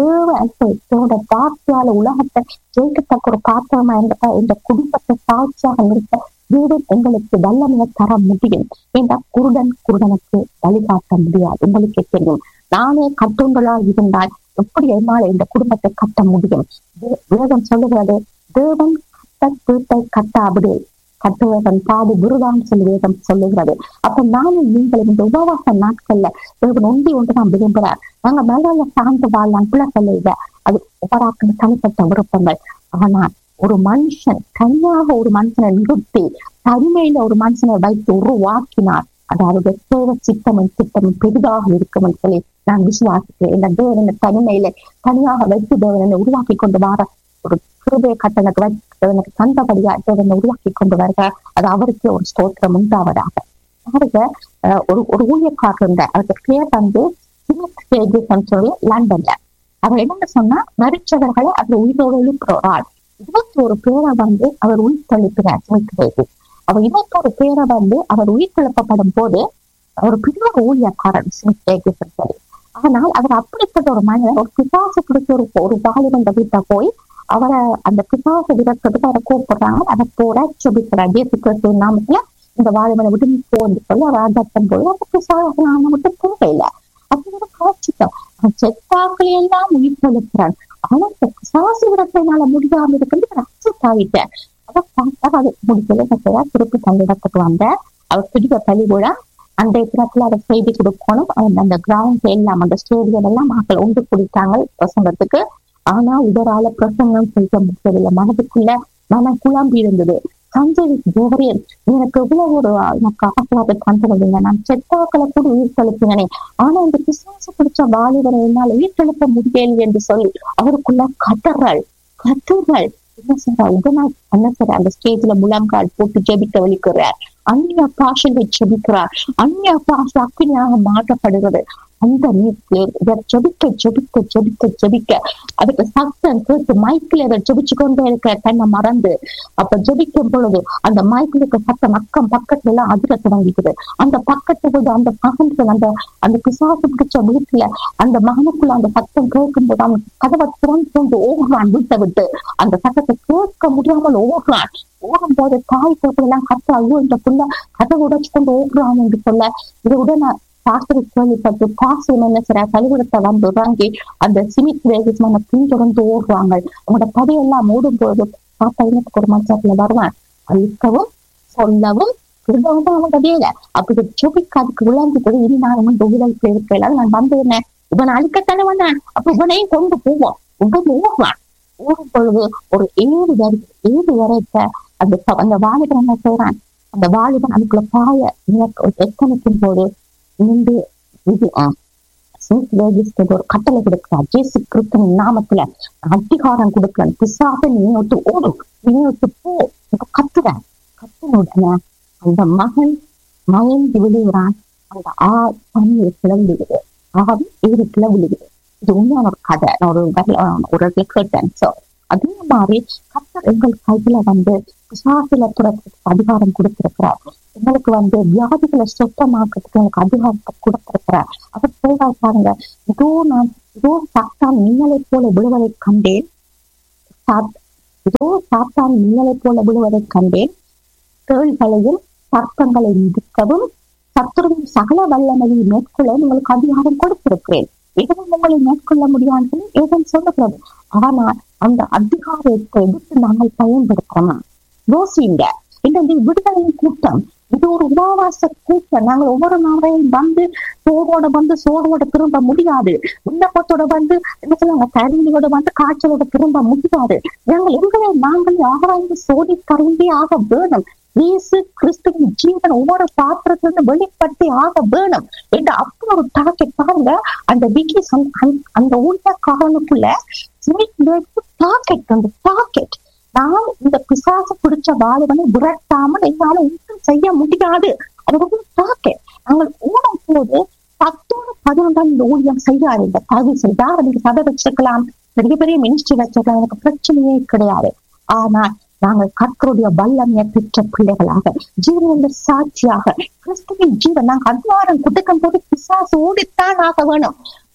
[SPEAKER 4] தேவ வார்த்தையால உலகத்தை ஜெயிக்கத்தக்க ஒரு பாத்திரமா இருந்த இந்த குடும்பத்தை சாட்சியாக நிறுத்த தேவன் எங்களுக்கு வல்லமையை தர முடியும். ஏன்னா குருடன் குருடனுக்கு வழிகாட்ட முடியாது. உங்களுக்கே தெரியும், நானே கட்டுண்டலா இருந்தால் எப்படி என்னால் இந்த குடும்பத்தை கட்ட முடியும்? வேதம் சொல்லுகிறது, தேவன் கட்ட வீட்டை கட்டாவிடு, கட்டுவதன் பாடு குருதான் சொல்லி வேதம் சொல்லுகிறது. அப்ப நானும் நீங்களும் இந்த உபவாச நாட்கள்ல தேவன் ஒன்றி ஒன்று நான் விரும்புகிறார். நாங்க மேல சார்ந்து வாழலாம் பிள்ளைகள் இல்லை, அது உபராக்கு தனிப்பட்ட விருப்பங்கள். ஆனால் ஒரு மனுஷன் தனியாக ஒரு மனுஷனை நிறுத்தி தனிமையில ஒரு மனுஷனை வைத்து உருவாக்கினார். அதாவது தேவ சித்தமும் திட்டமும் பெரிதாக இருக்கும் என்று சொல்லி நான் விசுவாசிக்கிறேன். இந்த தேவனை தனிமையில தனியாக வைத்து தேவனை உருவாக்கி கொண்டு வர ஒரு கிருபை கட்டணக்கு வைத்து தந்தபடியா தேவனை உருவாக்கி கொண்டு வருக. அது அவருக்கு ஒரு ஸ்தோத்திரம் உண்டாவதாக. பாருங்க, ஒரு ஒரு ஊழியக்காரர் இருந்த அவருக்கு பேர் வந்து சொல்லி லண்டன்ல அவர் என்ன சொன்னா, மரிச்சவர்களை அவர் உயிரோடு எழுப்புறார். இருபத்தி ஒரு பேரை வந்து அவர் உயிர் தெளிக்கிறார். அவர் இருபத்தி ஒரு பேரை வந்து அவர் உயிர் தெளிப்பப்படும் போது ஒரு பெரிய ஊழியக்காரன் சொல்லி. ஆனால் அவர் அப்படிப்பட்ட ஒரு மனிதர் ஒரு பிசாசு பிடிச்ச ஒரு ஒரு வாலிபந்த வீட்டை போய் அவரை அந்த பிசாசு விரட்டுறதுக்கு அவரை கூப்பிடுறாங்க. அதை போற சொல்லிக்கிறார், ஜேசுக்கு நாமத்துல இந்த வாலிபனை விட்டு போன்னு சொல்லி அவர் அதட்டும் போது அந்த பிசாசு நாம விட்டு போகல. அப்படிங்கிற காட்சிக்கம் செத்தாக்களை எல்லாம் உயிர் தெளிக்கிறான். ஆனா இந்த பிசாசு விரட்டினால முடியாம இருக்கிறது ரசித்தாவிட்டேன். அதை பார்த்தா அது முடிக்கல. திருப்பி தந்த இடத்துக்கு வந்த அவர் பிடிக்க பள்ளி கூட அந்த இடத்துல அதை செய்தி கொடுக்கணும். அந்த கிரவுண்ட் எல்லாம் அந்த ஸ்டேடியம் எல்லாம் மக்கள் ஒன்று குடித்தாங்க பிரசங்கத்துக்கு. ஆனா இதரால பிரசங்கம் செய்ய முடியவில்லை. மனதுக்குள்ள மனம் குழம்பி இருந்தது. சஞ்சய் தேவரேன், எனக்கு எவ்வளவு ஒரு எனக்கு ஆசையாக தந்துருந்தீங்க, நான் செத்தாக்களை கூட உயிர் தெளிப்பீங்கனே, ஆனா இந்த பிசாசு பிடிச்ச வாலிபரை என்னால் உயிர் தெளிக்க முடியலை என்று சொல்லி அவருக்குள்ள கதறல் கத்துறல் என்ன சார் இதனால் என்ன சார் அந்த ஸ்டேஜ்ல முழங்கால் போட்டு ஜெபிக்க வலிக்கிறார். அந்நிய பாஷையை ஜெபிக்கிறார். அந்நிய பாஷை அக்கினியாக மாற்றப்படுகிறது. அந்த இதை ஜெபிக்க ஜெபிக்க ஜெபிக்க ஜெபிக்க அதுக்கு சத்தம் கேட்டு மைக்கில் அதை ஜெபிச்சு கொண்டே இருக்க தன்னை மறந்து அப்ப ஜெபிக்கும் பொழுது அந்த மைக்கில் இருக்க சத்தம் அக்கம் பக்கத்துல எல்லாம் அதிர தொடங்கிக்குது. அந்த பக்கத்து போது அந்த மகன்கள் அந்த அந்த பிசாசு பிடிச்ச வீட்டுல அந்த மகனுக்குள்ள அந்த சத்தம் கேட்கும் போது அவன் கதவை திறந்து கொண்டு ஓடுறான். வீட்டை விட்டு அந்த சத்தத்தை கேட்க முடியாமல் ஓடுறான். ஓடும் போது தாய் போட்டதெல்லாம் கத்த ஐயோ இந்த புள்ள கதவை உடைச்சு கொண்டு ஓடுறான் என்று சொல்ல இதை உடனே பாஸ்டர் கேள்விப்பட்டு பாஸ்டர் என்ன செய்ய கழிவிடத்தை வந்து வாங்கி அந்த சிமித் வேகமான பின்தொடர்ந்து ஓடுவாங்க. அவங்களோட படையெல்லாம் ஓடும் போது பாப்பா எனக்கு ஒரு மனுஷத்துல வருவான். அழிக்கவும் சொல்லவும் இருந்தாலும் அவங்க வேலை அப்படி ஜெபிக்க அதுக்கு விளங்கிட்டு இனி நான் வந்து உடலுக்கு இருக்கல நான் வந்து என்ன இவனை அழிக்கத்தானே வந்தான் அப்ப இவனையும் கொண்டு போவோம் உடம்பு ஓடுவான். ஓடும் பொழுது ஒரு ஏழு வரை ஏழு வரைத்த அந்த அந்த வாலிபன் என்ன செய்யறான், அந்த வாலிபன் அதுக்குள்ள பாய எத்தனைக்கும் போது நின்று இது ஒரு கட்டளை கொடுக்கிறார். ஜேசு கிறிஸ்துவின் நாமத்துல அதிகாரம் கொடுக்கிறேன், பிசாசை நீ விட்டு ஓடும், நீ விட்டு போ கத்துறேன். கத்துன உடனே அந்த மகன் மயங்கி விழுகிறான். அந்த ஆ தண்ணீர் கிளம்புகிறது, ஆவி ஏறி கிளம்புகிறது. இது உண்மையான ஒரு கதை, நான் ஒரு ஒரு இடத்துல கேட்டேன். சோ அதே மாதிரி கர்த்தர் எங்கள் கையில வந்து பிசாசுல துறக்கிறதுக்கு அதிகாரம் கொடுத்திருக்கிறார். எங்களுக்கு வந்து வியாதிகளை சுத்தமாக்கிறதுக்கு எனக்கு அதிகாரத்தை கொடுத்திருக்கிறார். அவர் சொல்றாரு பாருங்க, இதோ நான் இதோ சாத்தான் மின்னலை போல விழுவதை கண்டேன், இதோ சாத்தான் மின்னலை போல விழுவதை கண்டேன், தேள்களையும் சர்ப்பங்களை மிதிக்கவும் சத்துருவின் சகல வல்லமையை மேற்கொள்ள உங்களுக்கு அதிகாரம் கொடுத்திருக்கிறேன். எதுவும் உங்களை மேற்கொள்ள முடியாது ஏதும் சொல்லுகிறது. ஆனால் அந்த அதிகாரத்தை எடுத்து நாங்கள் பயன்படுத்தணுமா? யோசிங்க. இந்த விடுதலையின் கூட்டம் இது ஒரு உபவாச கூட்டம். நாங்கள் ஒவ்வொரு நாளையும் வந்து சோடோட வந்து சோடோட திரும்ப முடியாது. விண்ணப்பத்தோட வந்து என்ன சொல்லுவாங்க, தரியோட வந்து காய்ச்சலோட திரும்ப முடியாது. நாங்கள் எங்களை நாங்கள் ஆராய்ந்து சோதி கருந்தி ஆக வேணும். இயேசு கிறிஸ்துவின் ஜீவன் ஒவ்வொரு பாத்திரத்திலிருந்து வெளிப்படுத்தி ஆக வேணும் என்று அப்படி ஒரு டார்கெட் பாருங்க. அந்த விக்கி அந்த ஊழியக்காரனுக்குள்ள டார்கெட் அந்த டார்கெட் நான் இந்த பிசாசு பிடிச்ச வாலிபனை விரட்டாமல் என்னால ஒன்றும் செய்ய முடியாது. அது ஒரு டார்கெட். நாங்கள் ஓடும் போது பத்தோடு பதினொன்றாம் இந்த ஊழியம் செய்யாதீங்க. அது செய்தா நீங்க சபை வச்சிருக்கலாம், பெரிய பெரிய மினிஸ்ட்ரி வச்சிருக்கலாம், எனக்கு பிரச்சனையே கிடையாது. ஆனால் நாங்கள் கர்த்தருடைய வல்லமையை பெற்ற பிள்ளைகளாக ஜீவனுடைய சாட்சியாக கிறிஸ்துவின் ஜீவன் நாங்கள் அதிகாரம் கொடுக்கும் போது பிசாசு ஓடித்தான் ஆக வேணும்.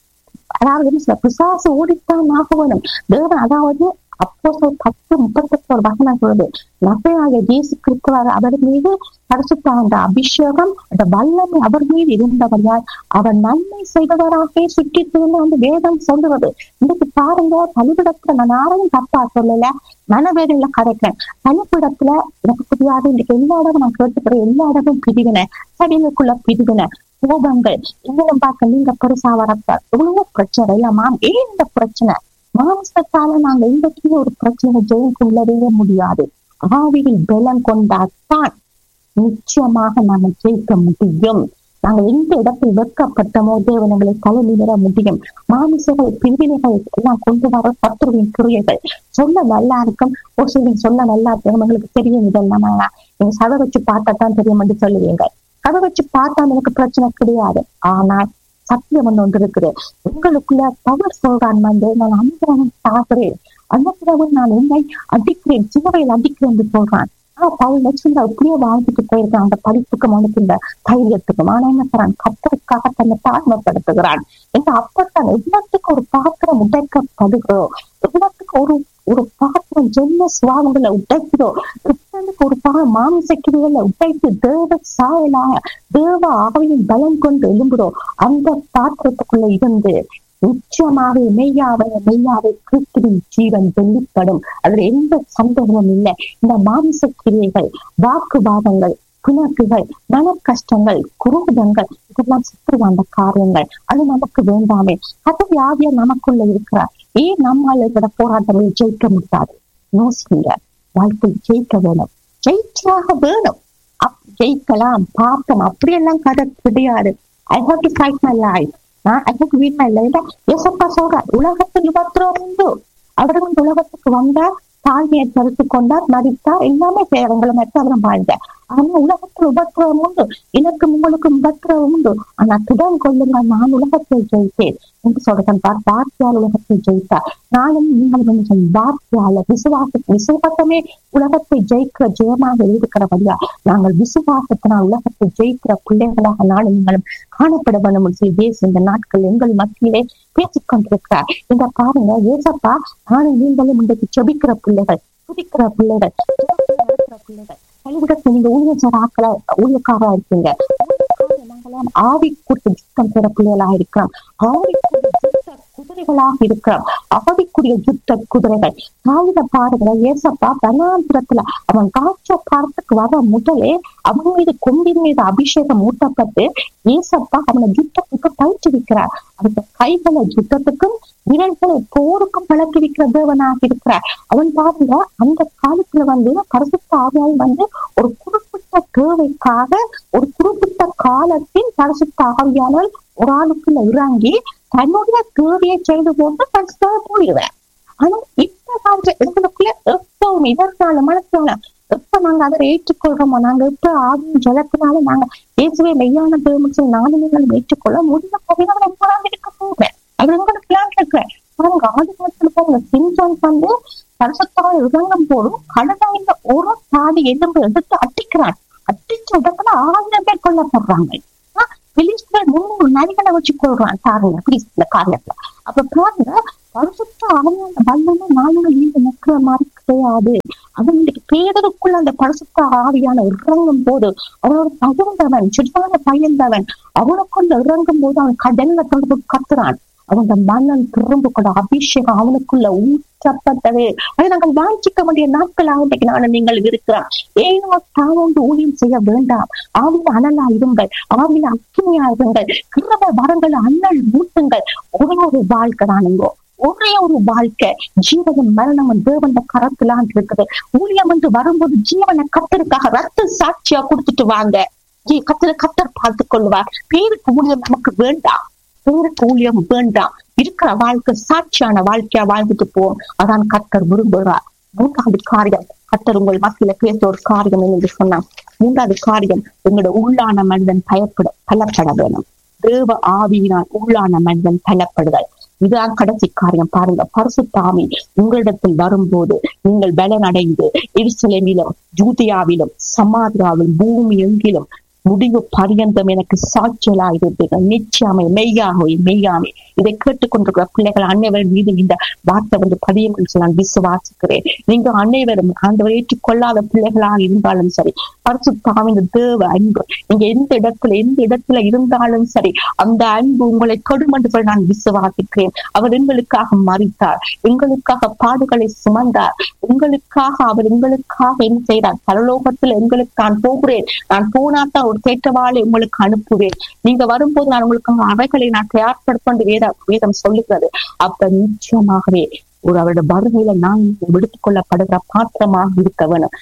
[SPEAKER 4] அதாவது பிசாசு ஓடித்தான் ஆக வேணும். தேவன் அதாவது அப்போஸ்தலர் பத்து முப்பத்தெட்டு ஒரு வசனம் சொல்லுது, நசரேயனாகிய இயேசு கிறிஸ்து அவர் மீது பரிசுத்த அந்த அபிஷேகம் அந்த வல்லமை அவர் மீது இருந்தவரால் அவர் நன்மை செய்தவராக சுற்றி திரிந்து அந்த வேதம் சொல்லுவது. இன்னைக்கு பாருங்க, பலிபிடத்துல நான் யாரையும் தப்பா சொல்லல, மனவேதனையில கரைக்கிறேன். பலிபிடத்துல எனக்கு புரியாது. இன்னைக்கு எல்லா இடமும் நான் கேட்டுக்கிறேன், எல்லா இடமும் பிரிவினை, சடிலுக்குள்ள பிரிவினை, கோபங்கள், இன்னும் பார்க்க நீங்க பெருசா வரப்ப எவ்வளவு பிரச்சனை இல்லம்மா. ஏன் இந்த பிரச்சனை? மாம்சத்தால நாங்க இன்றைக்கு ஒரு பிரச்சனை ஜெயிக்குள்ளவே முடியாது. ஆவியில் பலம் கொண்டாத்தான் நிச்சயமாக நாங்க ஜெயிக்க முடியும். நாங்க எந்த இடத்தில் வெட்கப்பட்டமோ தேவனங்களை தலைநிமிர முடியும். மாமிசங்கள் பிரிவினைகள் எல்லாம் கொண்டு வர சத்துருவின் கிரியைகள் சொல்ல நல்லா இருக்கும். ஒரு சில சொல்ல நல்லா இருக்கும், உங்களுக்கு தெரியும் இதெல்லாம். நீங்க சதை வச்சு பார்த்தாதான் தெரியும் என்று சொல்லுவீங்க. கதை வச்சு பார்த்தா எனக்கு பிரச்சனை கிடையாது. ஆனால் சத்தியம் ஒன்று ஒன்று இருக்குது. உங்களுக்குள்ள பவர் சொல்றான் வந்து நான் அனுகிரகம் சாகிறேன், அனுகிரகம் நான் என்னை அடிக்கிறேன், சிவவையில் அடிக்கிறேன் என்று சொல்றான். ஆனா பவுல் வச்சிருந்தா இப்படியே வாழ்ந்துட்டு போயிருக்கான் அந்த படிப்புக்கும் அவனுக்கு இந்த தைரியத்துக்கும். ஆனா என்ன சொல்றான், கத்தருக்காக தன்னை தாழ்மைப்படுத்துகிறான். இந்த அப்பத்தான் எவ்வளவுக்கு ஒரு பாத்திரம் உடைக்கப்படுகிறோம், எவ்வளவுக்கு ஒரு ஒரு பாத்திரம் ஜென்ம சுவாவங்களை உடைக்கிறோம், எவ்வளவுக்கு ஒரு பா மாமிசக்கிரிகளை உடைத்து தேவ சாயலாக தேவ ஆவியின் பலம் கொண்டு எழும்புறோம். அந்த பாத்திரத்துக்குள்ள இருந்து நிச்சயமாக மெய்யாவை மெய்யாவை கிறிஸ்துவின் ஜீவன் வெளிப்படும். அதுல எந்த சந்தேகமும் இல்லை. இந்த மாமிச கிரியைகள், வாக்குவாதங்கள், பிணக்குகள், மன கஷ்டங்கள், குரோதங்கள் இதெல்லாம் சுற்றுவாண்ட காரியங்கள். அது நமக்கு வேண்டாமே. அது வியாதியா நமக்குள்ள இருக்கிறார். ஏன் நம்மால் இருக்கிற போராட்டங்களை ஜெயிக்க முடியாது? யோசிங்க. வாழ்க்கை ஜெயிக்க வேணும், ஜெயிச்சாக வேணும். அப் ஜெயிக்கலாம் பார்ப்போம் அப்படியெல்லாம் கதை கிடையாது. I have to fight my life. நான் எனக்கு வீட்ல இல்லை. ஏசப்பா சொல்றார், உலகத்தில் உபத்திரம் உண்டு. அவர் வந்து உலகத்துக்கு வந்தார், தாழ்மையை தடுத்து கொண்டார், மதித்தார், எல்லாமே சேவங்களும் அவரும் வாழ்ந்தார். ஆனா உலகத்தில் உபத்திரம் உண்டு, எனக்கும் உங்களுக்கும் உபத்திரம் உண்டு. ஆனா திடம் கொள்ளுங்க, நான் உலகத்தை ஜெயித்தேன் என்று சொல்றேன். வார்த்தையால் உலகத்தை ஜெயித்தார். நானும் நீங்களும் வார்த்தையால விசுவாச விசுவாசமே உலகத்தை ஜெயிக்கிற ஜெயமாக இருக்கிற வழியா நாங்கள் விசுவாசத்தினால் உலகத்தை ஜெயிக்கிற பிள்ளைகளாக நானும் நீங்களும் காணப்பட வேண்டும். இயேசு இந்த நாட்கள் எங்கள் மத்தியிலே பேசிக் கொண்டிருக்கிறார். இந்த பாருங்க, ஏசப்பா நானும் நீங்களும் இன்றைக்கு ஜெபிக்கிற பிள்ளைகள், துதிக்கிற பிள்ளைகள், பிள்ளைகள் பள்ளிக்கூடத்துல நீங்க ஊழியர் ஆக்களா ஊழியக்காரா இருக்கீங்க. நாங்களாம் ஆவி கூட்டு யுத்தம் பெற பிள்ளைகளா இருக்கிறோம். ஆவிக்குரிய யுத்த குதிரைகளாக இருக்கிறோம். ஆவிக்குரிய யுத்த குதிரைகள். ஆயுத பாருங்க, ஏசப்பா வனாந்திரத்துல அவன் காட்ச பாரத்துக்கு வர முதலே அவன் மீது கொம்பின் மீது அபிஷேகம் ஊட்டப்பட்டு ஏசப்பா அவனை யுத்தத்துக்கு பயிற்றுவிக்கிறார். அந்த கைகளை யுத்தத்துக்கும் விரல்களை போருக்கும் பழக்கிவிக்கிற தேவனாக இருக்கிறார். அவன் பாருங்க, அந்த காலத்துல வந்து பரிசுத்த ஆவியால் வந்து ஒரு குறிப்பிட்ட தேவைக்காக ஒரு குறிப்பிட்ட காலத்தில் பரிசுத்த ஆவியாளர் ஒரு ஆளுக்குள்ள இறங்கி தன்னுடைய தேவையை செய்து போட்டு பரிசுத்த போயிடுவேன். ஆனா இப்ப காலத்துல எங்களுக்குள்ள எப்பவும் இதற்கான மனசால எப்ப நாங்க அதை ஏற்றுக்கொள்றோமோ, நாங்க எப்ப ஆவியும் ஜலத்தினால நாங்க இயேசுவே மெய்யான தேவன் நானும் நீங்களும் ஏற்றுக்கொள்ள முடிய போகிறவங்க இருக்க போவேன். அது உங்களுக்கு இருக்கிறேன். பாருங்க ஆதிகாலத்துல பாருங்க சிம்சன் வந்து பரிசுத்தாவை இறங்கும் போதும் கடவுள ஒரு தாடி எலும்பு எடுத்து அட்டிக்கிறான். அட்டிச்ச இடத்துல ஆயிரம் பேர் கொல்லப்படுறாங்க. பிலிஸ்தர் முன்னூறு நரிகளை வச்சு கொள்றான் பாருங்க பிலிஸ்தீன்ல காரியத்துல. அப்ப பாருங்க பரிசுத்த ஆவியான வல்லமை நாளும் நீங்க நிற்கிற மாதிரி கிடையாது. அவங்களுக்கு பேதருக்குள்ள அந்த பரிசுத்த ஆவியான இறங்கும் போது அவனோட பகிர்ந்தவன் சிறுவான பயந்தவன் அவனுக்குள்ள இறங்கும் போது அவன் கடல்ல தொடர்பு கத்துறான். அவங்க மன்னன் திரும்ப கூட அபிஷேகம் அவனுக்குள்ள ஊற்றப்பட்டது. அதை நாங்கள் வாஞ்சிக்க வேண்டிய நாட்கள் ஆகிட்டு நானும் நீங்கள் இருக்கிறான். ஏனோ தாவோண்டு ஊழியம் செய்ய வேண்டாம். ஆவில அனலா இருங்கள், ஆவில அக்கினியா இருங்கள், கிருபை வரங்கள் அண்ணல் மூட்டுங்கள். ஒரே ஒரு வாழ்க்கை தானுங்கோ, ஒரே ஒரு வாழ்க்கை. ஜீவனும் மரணமும் தேவன் கரத்துலான் இருக்குது. ஊழியம் என்று வரும்போது ஜீவனை கத்தருக்காக ரத்த சாட்சியா கொடுத்துட்டு வாங்க. கத்தரை கத்தர் பார்த்து கொள்வார். பேருக்கு ஊழியம் நமக்கு வேண்டாம், பேருக்கு ஊழியம் வேண்டாம். இருக்கிற வாழ்க்கை சாட்சியான வாழ்க்கையா வாழ்ந்துட்டு போவோம். அதான் கத்தர் விரும்புகிறார். மூன்றாவது காரியம் கத்தர் உங்கள் மத்தியில பேச ஒரு காரியம் என்று சொன்னான். மூன்றாவது காரியம் எங்களோட உள்ளான மனிதன் பயப்பட பலப்பட வேணும். தேவ ஆவியினால் உள்ளான மனிதன் பலப்படுதல். இதுதான் கடைசி காரியம். பாருங்க, பரிசுத்த ஆவி உங்களிடத்தில் வரும்போது நீங்கள் பலனடைந்து எருசலேமிலும் யூதேயாவிலும் சமாரியாவிலும் பூமி எங்கிலும் முடிவு பரியந்தம் எனக்கு சாட்சியலா இருப்பீர்கள். நிச்சயமே மெய்யாகவே மெய்யாமே இதை கேட்டுக்கொண்டிருக்கிற பிள்ளைகள் அனைவரும் மீது இந்த வார்த்தை வந்து பதியங்கள் நான் விசுவாசிக்கிறேன். நீங்க அனைவரும் ஆண்டவர் ஏற்றுக்கொள்ளாத பிள்ளைகளாக இருந்தாலும் சரி, பரிசுத்த ஆவியின் தேவ அன்பு நீங்க எந்த இடத்துல எந்த இடத்துல இருந்தாலும் சரி, அந்த அன்பு உங்களை தொடும் என்று நான் விசுவாசிக்கிறேன். அவர் எங்களுக்காக மரித்தார், எங்களுக்காக பாடுகளை சுமந்தார், எங்களுக்காக அவர் எங்களுக்காக என்ன செய்தார். பரலோகத்துல எங்களுக்கு நான் போகிறேன், நான் போனாத்தான் ஒரு தேற்றவாளை உங்களுக்கு அனுப்புவேன், நீங்க வரும்போது நான் உங்களுக்கு அவைகளை நான் தயார்படுத்த வேத வேதம் சொல்லுகிறது. அப்ப நிச்சயமாகவே ஒரு அவருடைய வருகையில நான் எடுத்துக் கொள்ளப்படுகிற பாத்திரமாக இருக்க வேணும்.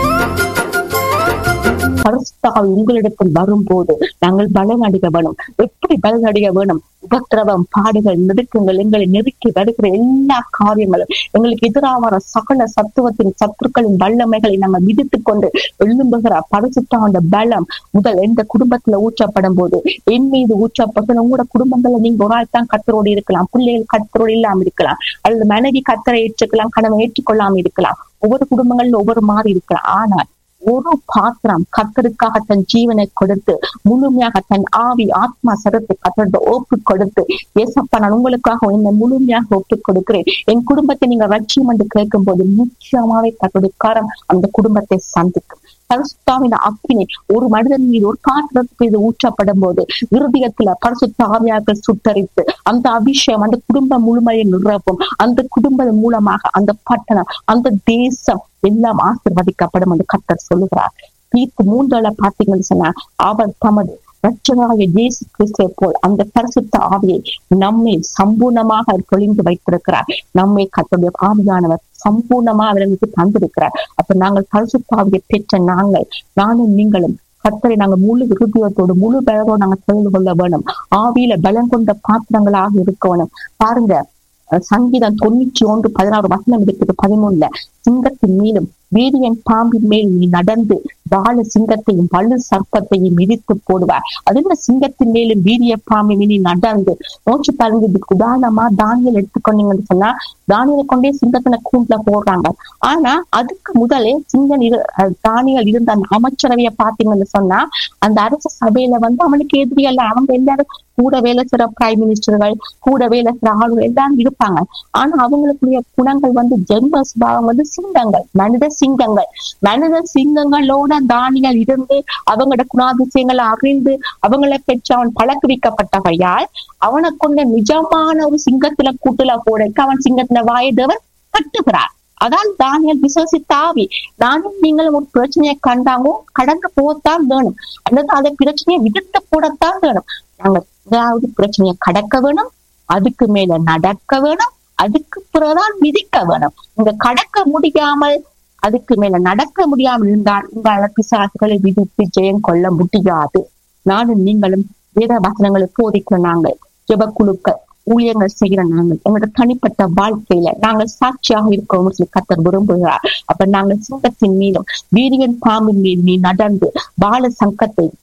[SPEAKER 4] பரிசுத்தாவி உங்களிடத்தில் வரும்போது நாங்கள் பலனடைய வேணும். எப்படி பலனடைய வேணும்? உபத்திரவம், பாடுகள், நெருக்கங்கள், எங்களை நெருக்கி வருகிற எல்லா காரியங்களும், எங்களுக்கு எதிராக வர சகல சத்துவத்தின் சத்துருக்களின் வல்லமைகளை நாங்கள் விதித்துக் கொண்டு எழும்புகிற பரிசுத்தாவின் பலம் முதல் எந்த குடும்பத்துல ஊற்றப்படும் போது என் மீது ஊற்றப்படும். உங்களோட குடும்பங்கள்ல நீங்க ஒரு ஆள் தான் கத்தரோடு இருக்கலாம், பிள்ளைகள் கத்தரோடு இல்லாம இருக்கலாம், அல்லது மனைவி கத்தரை ஏற்றுக்கலாம், கணவன் ஏற்றுக்கொள்ளாம இருக்கலாம். ஒவ்வொரு குடும்பங்கள்ல ஒவ்வொரு மாதிரி இருக்கலாம். ஆனால் ஒரு பாத்திரம் கத்தருக்காக தன் ஜீவனை கொடுத்து முழுமையாக தன் ஆவி ஆத்மா சரத்தை கத்தோட ஒப்பு கொடுத்து, ஏசப்பா நான் உங்களுக்காக என்னை முழுமையாக ஒப்பு கொடுக்கிறேன், என் குடும்பத்தை நீங்க ரட்சியம் என்று கேட்கும் போது நிச்சயமாவே கத்தோடைய காரம் அந்த குடும்பத்தை சந்திக்கும். பரிசுத்தாவின் அக்கினி ஒரு மனிதன் மீது ஒரு பாத்திரத்துக்கு இது ஊற்றப்படும் போது இருதயத்துல பரிசுத்த ஆவியாக சுட்டரித்து அந்த அபிஷேகம் அந்த குடும்பம் முழுமையை நிரப்பும். அந்த குடும்பம் மூலமாக அந்த பட்டணம் அந்த தேசம் எல்லாம் ஆசீர்வதிக்கப்படும் என்று கர்த்தர் சொல்லுகிறார். தீர்ப்பு மூன்றால பார்த்தீங்கன்னு சொன்னா அவர் தமது ரட்சகராகிய இயேசு கிறிஸ்துவை போல் அந்த பரிசுத்த ஆவியை நம்மை சம்பூர்ணமாக பொழிந்து வைத்திருக்கிறார். நம்மை கர்த்தருடைய ஆவியானவர் சம்பூர்ணமா அவர்களுக்கு தந்திருக்கிறார். அப்ப நாங்கள் பரிசுத்த ஆவியை பெற்ற நாங்கள் நானும் நீங்களும் கர்த்தரை நாங்கள் முழு விருத்தியத்தோடு முழு பலத்தோடு நாங்கள் தெரிந்து கொள்ள வேணும். ஆவியில பலம் கொண்ட பாத்திரங்களாக இருக்க வேணும். பாருங்க, சங்கீதம் தொண்ணூற்றி ஒன்று பதினாறு வசனம் இருக்குது பதிமூணுல, சிங்கத்தின் மேலும் வீரியன் பாம்பின் மேல் நீ நடந்து வாழ சிங்கத்தையும் வலு சர்ப்பத்தையும் மிதித்து போடுவார். அதுல சிங்கத்தின் மேலும் வீரிய பாம்பின் நீ நடந்து நோச்சு பாருங்க. இதுக்கு உதாரணமா தானியல் எடுத்துக்கொண்டீங்கன்னு சொன்னா தானியலை கொண்டே சிங்கத்தின கூண்டுல போடுறாங்க. ஆனா அதுக்கு முதலே சிங்கம் இரு தானியல் இருந்த அந்த அமைச்சரவைய பாத்தீங்கன்னு சொன்னா அந்த அரச சபையில வந்து அவனுக்கு எதிரியல்ல, அவங்க எல்லாரும் கூட வேலை செய்ற பிரைம் மினிஸ்டர்கள், கூட வேலை செய்ற ஆளுநர் எல்லாரும் இருப்பாங்க. ஆனா அவங்களுக்குரிய குணங்கள் வந்து ஜென்ம சுபாவம் வந்து சிங்கங்கள், மனித சிங்கங்கள். மனித சிங்கங்களோட தானியல் இருந்து அவங்களோட குணாதிசயங்களை அறிந்து அவங்களை பெற்று அவன் பழக்குவிக்கப்பட்டவையால் அவனை கொண்ட நிஜமான ஒரு சிங்கத்துல கூட்டுல போடக்கு அவன் சிங்கத்தின வாயதவன் கட்டுகிறார். அதான் தானியல் விசுவாசித்தாவி. நானும் நீங்களும் ஒரு பிரச்சனையை கண்டாங்க கடந்து போகத்தான் வேணும், அல்லது அதை பிரச்சனையை விடுத்து போடத்தான் வேணும். நாங்க ஏதாவது பிரச்சனையை கடக்க வேணும், அதுக்கு மேல நடக்க வேணும், அதுக்கு பிறகுதான் மிதிக்க வேணும். இங்க கடக்க முடியாமல் அதுக்கு மேல நடக்க முடியாமல் இருந்தால் உங்களால பிசாசுகளை விதித்து ஜெயம் கொள்ள முடியாது. நானும் நீங்களும் வேத வசனங்களை போதிக்கிற நாங்கள், ஜெபக்குழுக்கள், ஊழியங்கள் செய்கிற நாங்கள், எங்களோட தனிப்பட்ட வாழ்க்கையில நாங்கள் சாட்சியாக இருக்கோம் சொல்லி கர்த்தர் விரும்புகிறார். அப்ப நாங்கள் சிங்கத்தின் மீதும் வீரியன் பாம்பின் மீது நீ நடந்து வாழ சங்கத்தை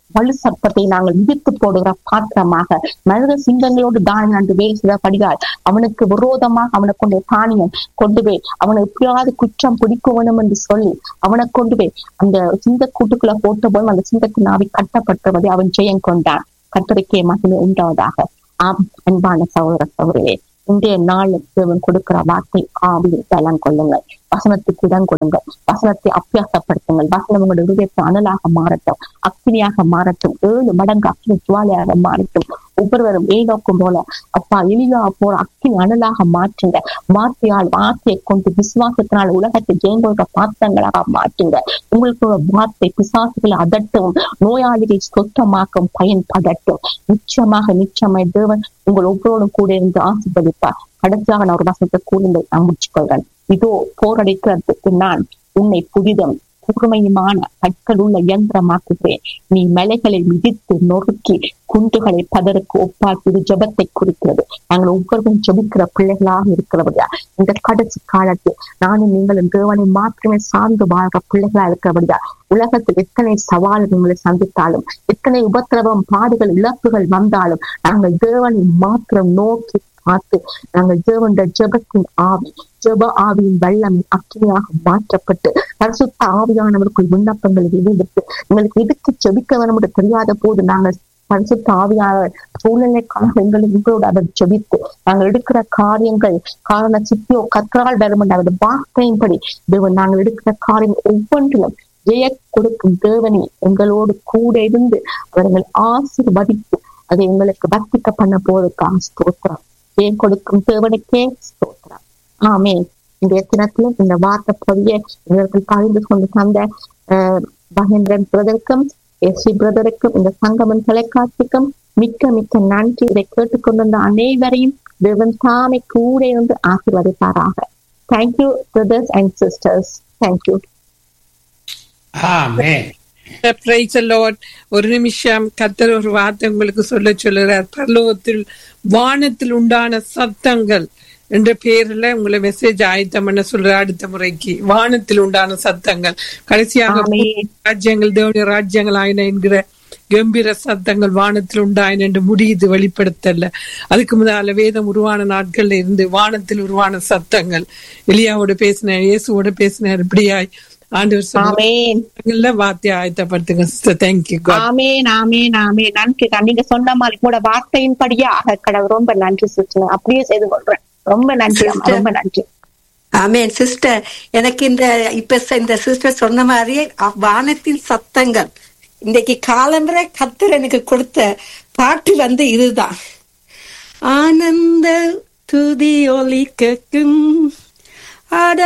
[SPEAKER 4] வலு சர்ப்பத்தை நாங்கள் மிதித்து போடுகிற பாத்திரமாக மனித சிங்கங்களோடு தானியம் அன்று வேலை செய்தபடியால் அவனுக்கு விரோதமாக அவனை கொண்டு தானியம் கொண்டு போய் அவனை எப்படியாவது குற்றம் பிடிக்க வேணும் என்று சொல்லி அவனை கொண்டு போய் அந்த சிங்க கூட்டுக்குள்ள போட்ட போதும் அந்த சிங்கத்தின் ஆவி கட்டப்பட்டபடி அவன் ஜெயம் கொண்டான். கர்த்தருக்கே மகிமை உண்டாவதாக. ஆம் அன்பான சகோதர சகோதரியே, இன்றைய நாளுக்கு தேவன் கொடுக்கிற வார்த்தை ஆவியில் பலம் கொள்ளுங்கள், வசனத்துக்கு இடம் கொடுங்கள், வசனத்தை அபியாசப்படுத்துங்கள். வசனம் உங்களுடைய இதயத்தை அனலாக மாறட்டும், அக்கினியாக மாறட்டும், ஏழு மடங்கு அக்கினி ஜுவாலையாக மாறட்டும். ஒவ்வொருவரும் ஏனோக்கும் போல அப்பா எளியா போல அக்கினி அனலாக மாற்றுங்க. வார்த்தையால் வார்த்தையை கொண்டு விசுவாசத்தினால் உலகத்தை ஜெயங்கொள்கிற பாத்திரங்களாக மாற்றுங்க. உங்களுக்கு வார்த்தை பிசாசுகளை அதட்டும், நோயாளிகளை சொத்தமாக்கும் பயன்படட்டும். நிச்சயமாக நிச்சயமாய் தேவன் உங்கள் ஒவ்வொருவரும் கூட இருந்து ஆசீர்வதிப்பார். கடைசியாக நான் ஒரு வசனத்தை கூறுங்கள், நான் முடிச்சுக்கொள்கிறேன். இதோ போரடிக்கிறதுக்கு நான் உன்னை புதிதும் கூர்மையுமான கற்கள் உள்ள இயந்திரமாக்குகிறேன். நீ மலைகளை மிதித்து நொறுக்கி குண்டுகளை பதருக்கு ஒப்பாக்கி இது ஜெபத்தை குறிக்கிறது. நாங்கள் ஒவ்வொருவரும் ஜெபிக்கிற பிள்ளைகளாக இருக்கிறபடியா இந்த கடைசி காலத்தில் நானும் நீங்களும் தேவனை மாத்திரமே சார்ந்து வாழ்கிற பிள்ளைகளா இருக்கிறபடியா உலகத்தில் எத்தனை சவால்கள் உங்களை சந்தித்தாலும், எத்தனை உபத்திரவம் பாடுகள் இழப்புகள் வந்தாலும் நாங்கள் தேவனை மாத்திரம் நோக்கி பார்த்து நாங்கள் தேவனுடைய ஜெபத்தின் ஆவி ஜெப ஆவியின் வெள்ளம் அக்கினியாக மாற்றப்பட்டு பரிசுத்த ஆவியானவருக்குள் விண்ணப்பங்களை வெளியிட்டு எங்களுக்கு எதுக்கு ஜெபிக்க வேணும் என்று தெரியாத போது நாங்கள் பரிசுத்த ஆவியானவர் சூழ்நிலைக்காக எங்களுக்கு உங்களோட அவர் ஜெபித்து நாங்கள் எடுக்கிற காரியங்கள் காரண சித்தியோ கற்றால் வரும் என்ற அவர் வார்த்தையின்படி தேவன் நாங்கள் எடுக்கிற காரியங்கள் ஒவ்வொன்றிலும் ஜெய கொடுக்கும் தேவனை எங்களோடு கூட இருந்து அவர்கள் ஆசீர்வதித்து அதை எங்களுக்கு வர்த்திக்க பண்ண போவதற்காக ஸ்தோத்திரம். ஜெயம் கொடுக்கும் தேவனுக்கே ஸ்தோத்திரம். ஆமென். இந்த தினத்திலும் இந்த வார்த்தை பொழிய இவர்கள் பகிர்ந்து கொண்டு தந்த அஹ் மகேந்திரன் பிரதருக்கும் எஸ்வி பிரதருக்கும் இந்த சங்கமன் தொலைக்காட்சிக்கும் மிக்க மிக்க நன்றி. இதை கேட்டுக்கொண்டிருந்த அனைவரையும் தேவன் தாமே கூட இருந்து ஆசீர்வதிப்பாராக. Thank you brothers and sisters. Thank you.
[SPEAKER 2] Amen.
[SPEAKER 6] Praise the Lord. ஒரு நிமிஷம் கர்த்தர் ஒரு வார்த்தை உங்களுக்கு சொல்ல சொல்லுறார். பரலோகத்தில் வானத்தில் உண்டான சத்தங்கள் என்ற பேர்ல உங்களை மெசேஜ் ஆயத்தம் பண்ண சொல்ற அடுத்த முறைக்கு வானத்தில் உண்டான சத்தங்கள் கடைசியாக ராஜ்யங்கள் தேவனுடைய ராஜ்யங்கள் ஆயின என்கிற கம்பீர சத்தங்கள் வானத்தில் உண்டாயின என்று முடியுது வெளிப்படுத்தல. அதுக்கு முதல்ல வேதம் உருவான நாட்கள்ல இருந்து வானத்தில் உருவான சத்தங்கள் எலியாவோட பேசினார், இயேசுவோட பேசினார். இப்படியாய் ஆண்டவர் வார்த்தை ஆயத்தப்படுத்துங்க சிஸ்டர். தேங்க்யூ.
[SPEAKER 4] ஆமென் ஆமென் ஆமென். நன்றி. நீங்க சொன்ன மாதிரி கூட வார்த்தையின் படியாக கடவுள் ரொம்ப நன்றி சிஸ்டர். அப்படியே செய்து கொள்றேன். ரொம்ப நன்றி, ரொம்ப நன்றி.
[SPEAKER 1] ஆமென் சிஸ்டர். எனக்கு இந்த இப்ப இந்த சிஸ்டர் சொன்ன மாதிரியே வானத்தின் சத்தங்கள் இன்னைக்கு காலம்பரை கர்த்தர் எனக்கு கொடுத்த பாட்டு வந்து இதுதான். ஆனந்த துதி ஒலி கேட்கும்